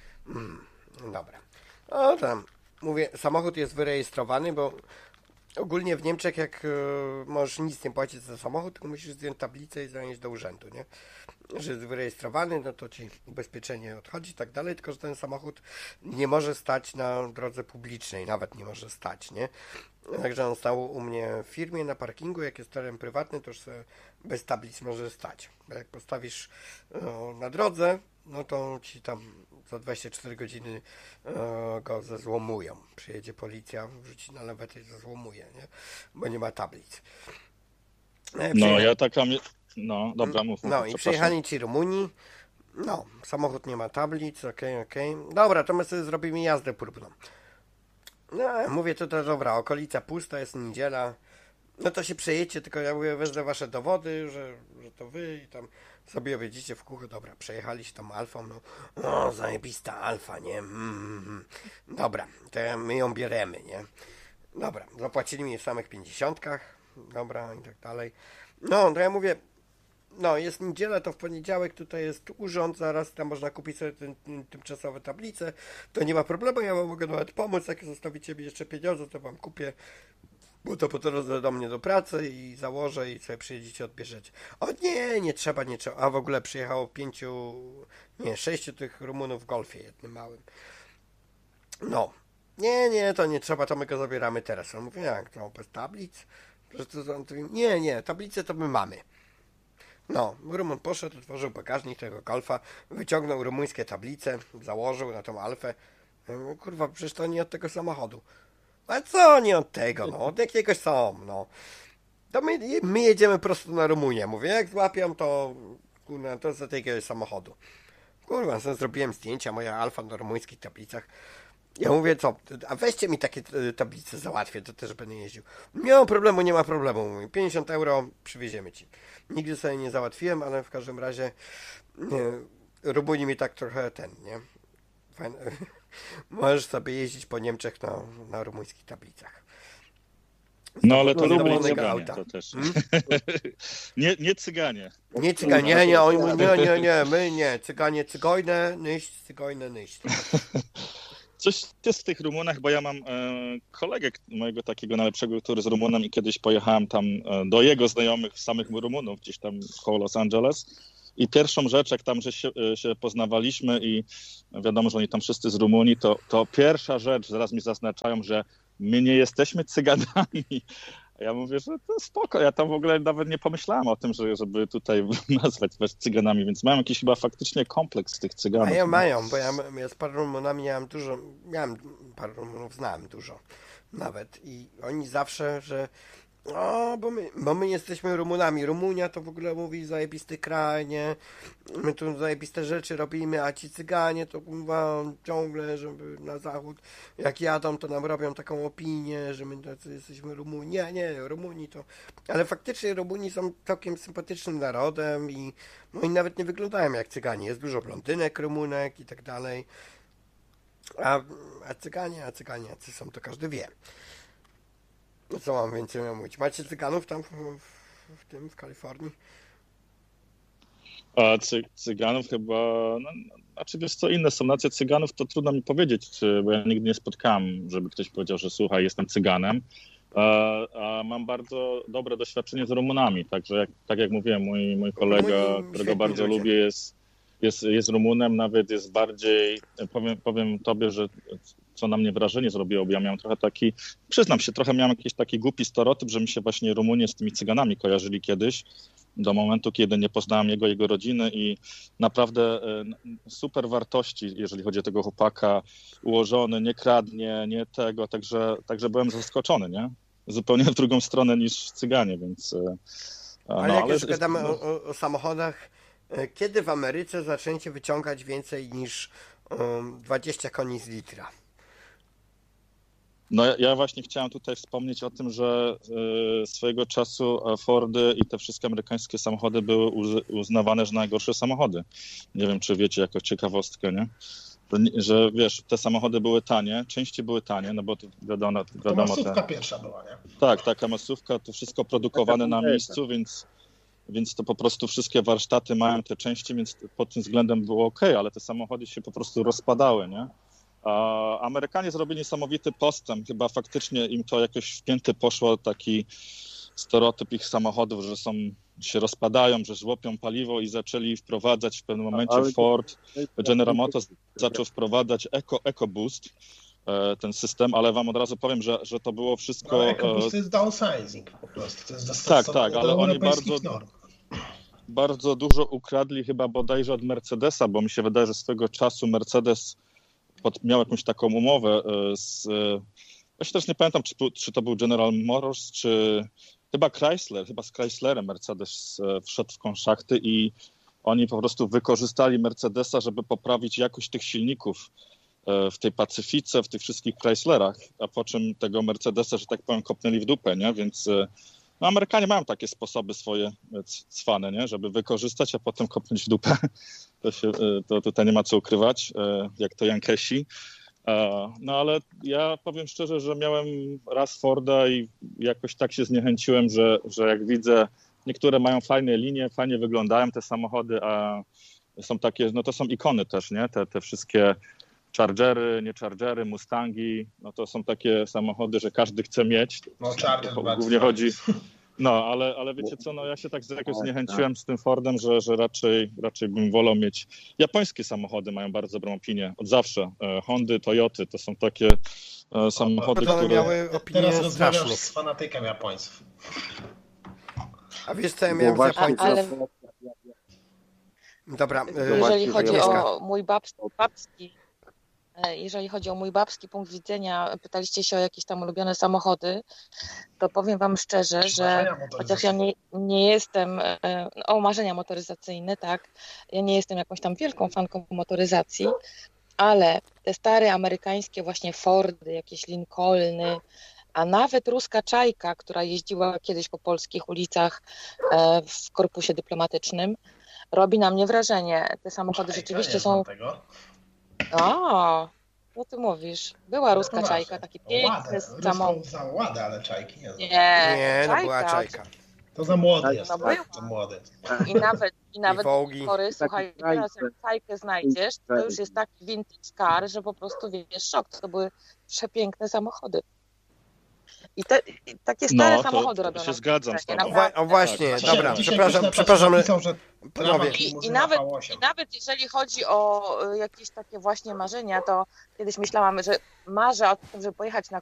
Dobra. No tam, mówię, samochód jest wyrejestrowany, bo ogólnie w Niemczech jak możesz nic nie płacić za samochód, tylko musisz zdjąć tablicę i zanieść do urzędu, nie? Że jest wyrejestrowany, no to ci ubezpieczenie odchodzi i tak dalej, tylko że ten samochód nie może stać na drodze publicznej, nawet nie może stać, nie? Także on stał u mnie w firmie na parkingu, jak jest teren prywatny, to już sobie bez tablic może stać. Bo jak postawisz na drodze, no to ci tam za 24 godziny go zezłomują. Przyjedzie policja, wrzuci na lewetę i zezłomuje, nie? Bo nie ma tablic. Dobra, mów. No i przyjechali ci Rumuni, samochód nie ma tablic, okej. Dobra, to my sobie zrobimy jazdę próbną. No, mówię, to dobra, okolica pusta, jest niedziela, no to się przejedźcie, tylko ja mówię, wezmę wasze dowody, że to wy i tam sobie wiedzicie w kółko, dobra, przejechali się tą Alfą, zajebista Alfa, nie? Dobra, to my ją bieremy, nie? Dobra, zapłacili mi w samych 50, dobra i tak dalej. No, to ja mówię, jest niedziela, to w poniedziałek tutaj jest urząd, zaraz tam można kupić sobie tymczasowe tablice, to nie ma problemu, ja wam mogę nawet pomóc, jak zostawicie mi jeszcze pieniądze, to wam kupię, bo to po drodze do mnie do pracy i założę i sobie przyjedziecie, odbierzecie. O nie trzeba, a w ogóle przyjechało 6 tych Rumunów w Golfie jednym małym. No, nie, to nie trzeba, to my go zabieramy teraz. On mówi, jak to bez tablic? Nie, tablice to my mamy. No, Rumun poszedł, otworzył bagażnik tego Golfa, wyciągnął rumuńskie tablice, założył na tą Alfę. Kurwa, przecież to nie od tego samochodu. A co nie od tego, od jakiegoś są, To my jedziemy prosto na Rumunię. Mówię, jak złapią, to kurwa, to z jakiegoś samochodu. Kurwa, zrobiłem zdjęcia, moja Alfa na rumuńskich tablicach. Ja mówię, co, a weźcie mi takie tablice, załatwię, to też będę jeździł. Nie ma problemu, nie ma problemu. Mówię, 50 euro przywieziemy ci. Nigdy sobie nie załatwiłem, ale w każdym razie Rumuni mi tak trochę nie? Fajne. Możesz sobie jeździć po Niemczech na rumuńskich tablicach. No ale to Znowu nie innego cyganie, auta. to też. Nie cyganie. Nie cyganie, nie, my nie. Cyganie, cygojne, nyść. Coś jest w tych Rumunach, bo ja mam kolegę mojego takiego najlepszego, który z Rumunem i kiedyś pojechałem tam do jego znajomych, samych Rumunów, gdzieś tam koło Los Angeles. I pierwszą rzecz, jak tam się poznawaliśmy i wiadomo, że oni tam wszyscy z Rumunii, to pierwsza rzecz, zaraz mi zaznaczają, że my nie jesteśmy Cyganami. A ja mówię, że to spoko, ja tam w ogóle nawet nie pomyślałem o tym, żeby tutaj nazwać was Cyganami, więc mam jakiś chyba faktycznie kompleks tych Cyganów. A ja mają, bo ja z paru Rumunami paru Rumunów znałem dużo nawet i oni zawsze, że bo my jesteśmy Rumunami. Rumunia to w ogóle mówi zajebisty kraj, nie? My tu zajebiste rzeczy robimy, a ci Cyganie to ciągle, żeby na zachód jak jadą, to nam robią taką opinię, że my jesteśmy Rumuni. Nie, Rumuni to... Ale faktycznie Rumuni są całkiem sympatycznym narodem i oni nawet nie wyglądają jak Cyganie. Jest dużo blondynek, Rumunek i tak dalej. A Cyganie są, to każdy wie. Co mam więcej mówić? Macie Cyganów tam w Kalifornii? A Cyganów chyba, znaczy wiesz co, inne są nacje Cyganów, to trudno mi powiedzieć, bo ja nigdy nie spotkałem, żeby ktoś powiedział, że słuchaj, jestem Cyganem, a mam bardzo dobre doświadczenie z Rumunami, także tak jak mówiłem, mój kolega, którego bardzo lubię, jest Rumunem, nawet jest bardziej, powiem tobie, że co na mnie wrażenie zrobiło, bo ja miałem trochę przyznam się, trochę miałem jakiś taki głupi stereotyp, że mi się właśnie Rumunie z tymi Cyganami kojarzyli kiedyś, do momentu, kiedy nie poznałem jego rodziny i naprawdę super wartości, jeżeli chodzi o tego chłopaka, ułożony, nie kradnie, nie tego, także byłem zaskoczony, nie? Zupełnie w drugą stronę niż Cyganie, więc... Ale jak już gadamy o samochodach, kiedy w Ameryce zaczęcie wyciągać więcej niż 20 koni z litra? No ja właśnie chciałem tutaj wspomnieć o tym, że swojego czasu Fordy i te wszystkie amerykańskie samochody były uznawane za najgorsze samochody. Nie wiem, czy wiecie, jako ciekawostkę, nie? Że wiesz, te samochody były tanie, części były tanie, no bo to wiadomo... To masówka pierwsza była, nie? Tak, taka masówka, to wszystko produkowane na miejscu, więc to po prostu wszystkie warsztaty mają te części, więc pod tym względem było okej, ale te samochody się po prostu rozpadały, nie? A Amerykanie zrobili niesamowity postęp. Chyba faktycznie im to jakoś wpięty poszło, taki stereotyp ich samochodów, że się rozpadają, że żłopią paliwo i zaczęli wprowadzać w pewnym momencie Ford, General Motors zaczął wprowadzać EcoBoost, ten system, ale wam od razu powiem, że to było wszystko... No, EcoBoost to jest downsizing po prostu. To jest tak, ale oni bardzo dużo ukradli chyba bodajże od Mercedesa, bo mi się wydaje, że swego czasu Mercedes miał jakąś taką umowę ja się też nie pamiętam, czy to był General Motors, czy chyba Chrysler, chyba z Chryslerem Mercedes wszedł w konszachty i oni po prostu wykorzystali Mercedesa, żeby poprawić jakość tych silników w tej Pacyfice, w tych wszystkich Chryslerach, a po czym tego Mercedesa, że tak powiem, kopnęli w dupę, nie? Więc no, Amerykanie mają takie sposoby swoje cwane, nie? Żeby wykorzystać, a potem kopnąć w dupę. To tutaj nie ma co ukrywać, jak to Jankesi. No ale ja powiem szczerze, że miałem raz Forda i jakoś tak się zniechęciłem, że jak widzę, niektóre mają fajne linie, fajnie wyglądają te samochody, a są takie, no to są ikony też, nie? Te wszystkie Chargery, nie Chargery, Mustangi, no to są takie samochody, że każdy chce mieć. No Charger głównie chodzi. No, ale wiecie co, no ja się tak jakoś zniechęciłem z tym Fordem, że raczej bym wolał mieć... Japońskie samochody mają bardzo dobrą opinię, od zawsze. Hondy, Toyoty, to są takie samochody, które... miały opinię teraz rozmawiasz z fanatykiem Japońców. A wiesz co ja miałem z Japońców? Ale... Dobra. Jeżeli chodzi o mój babski, jeżeli chodzi o mój babski punkt widzenia, pytaliście się o jakieś tam ulubione samochody, to powiem wam szczerze, że chociaż ja nie jestem, marzenia motoryzacyjne, tak, ja nie jestem jakąś tam wielką fanką motoryzacji, ale te stare amerykańskie właśnie Fordy, jakieś Lincolny, a nawet ruska Czajka, która jeździła kiedyś po polskich ulicach w korpusie dyplomatycznym, robi na mnie wrażenie. Te samochody rzeczywiście są... O, co ty mówisz? Była ruska Czajka, taki piękny samochód. Za Ładę, ale Czajki nie znam. Nie, no była Czajka. To za młody jest. No Za młody. I nawet Wołgi. słuchaj, teraz jak Czajkę znajdziesz, to już jest taki vintage car, że po prostu wiesz, szok. To były przepiękne samochody. I takie stare samochody robią. To się zgadzam z tobą. O właśnie, Dzisiaj- dobra, dzisiaj przepraszam. napisał, że Panowie. I nawet jeżeli chodzi o jakieś takie właśnie marzenia, to kiedyś myślałam, że marzę o tym, żeby pojechać na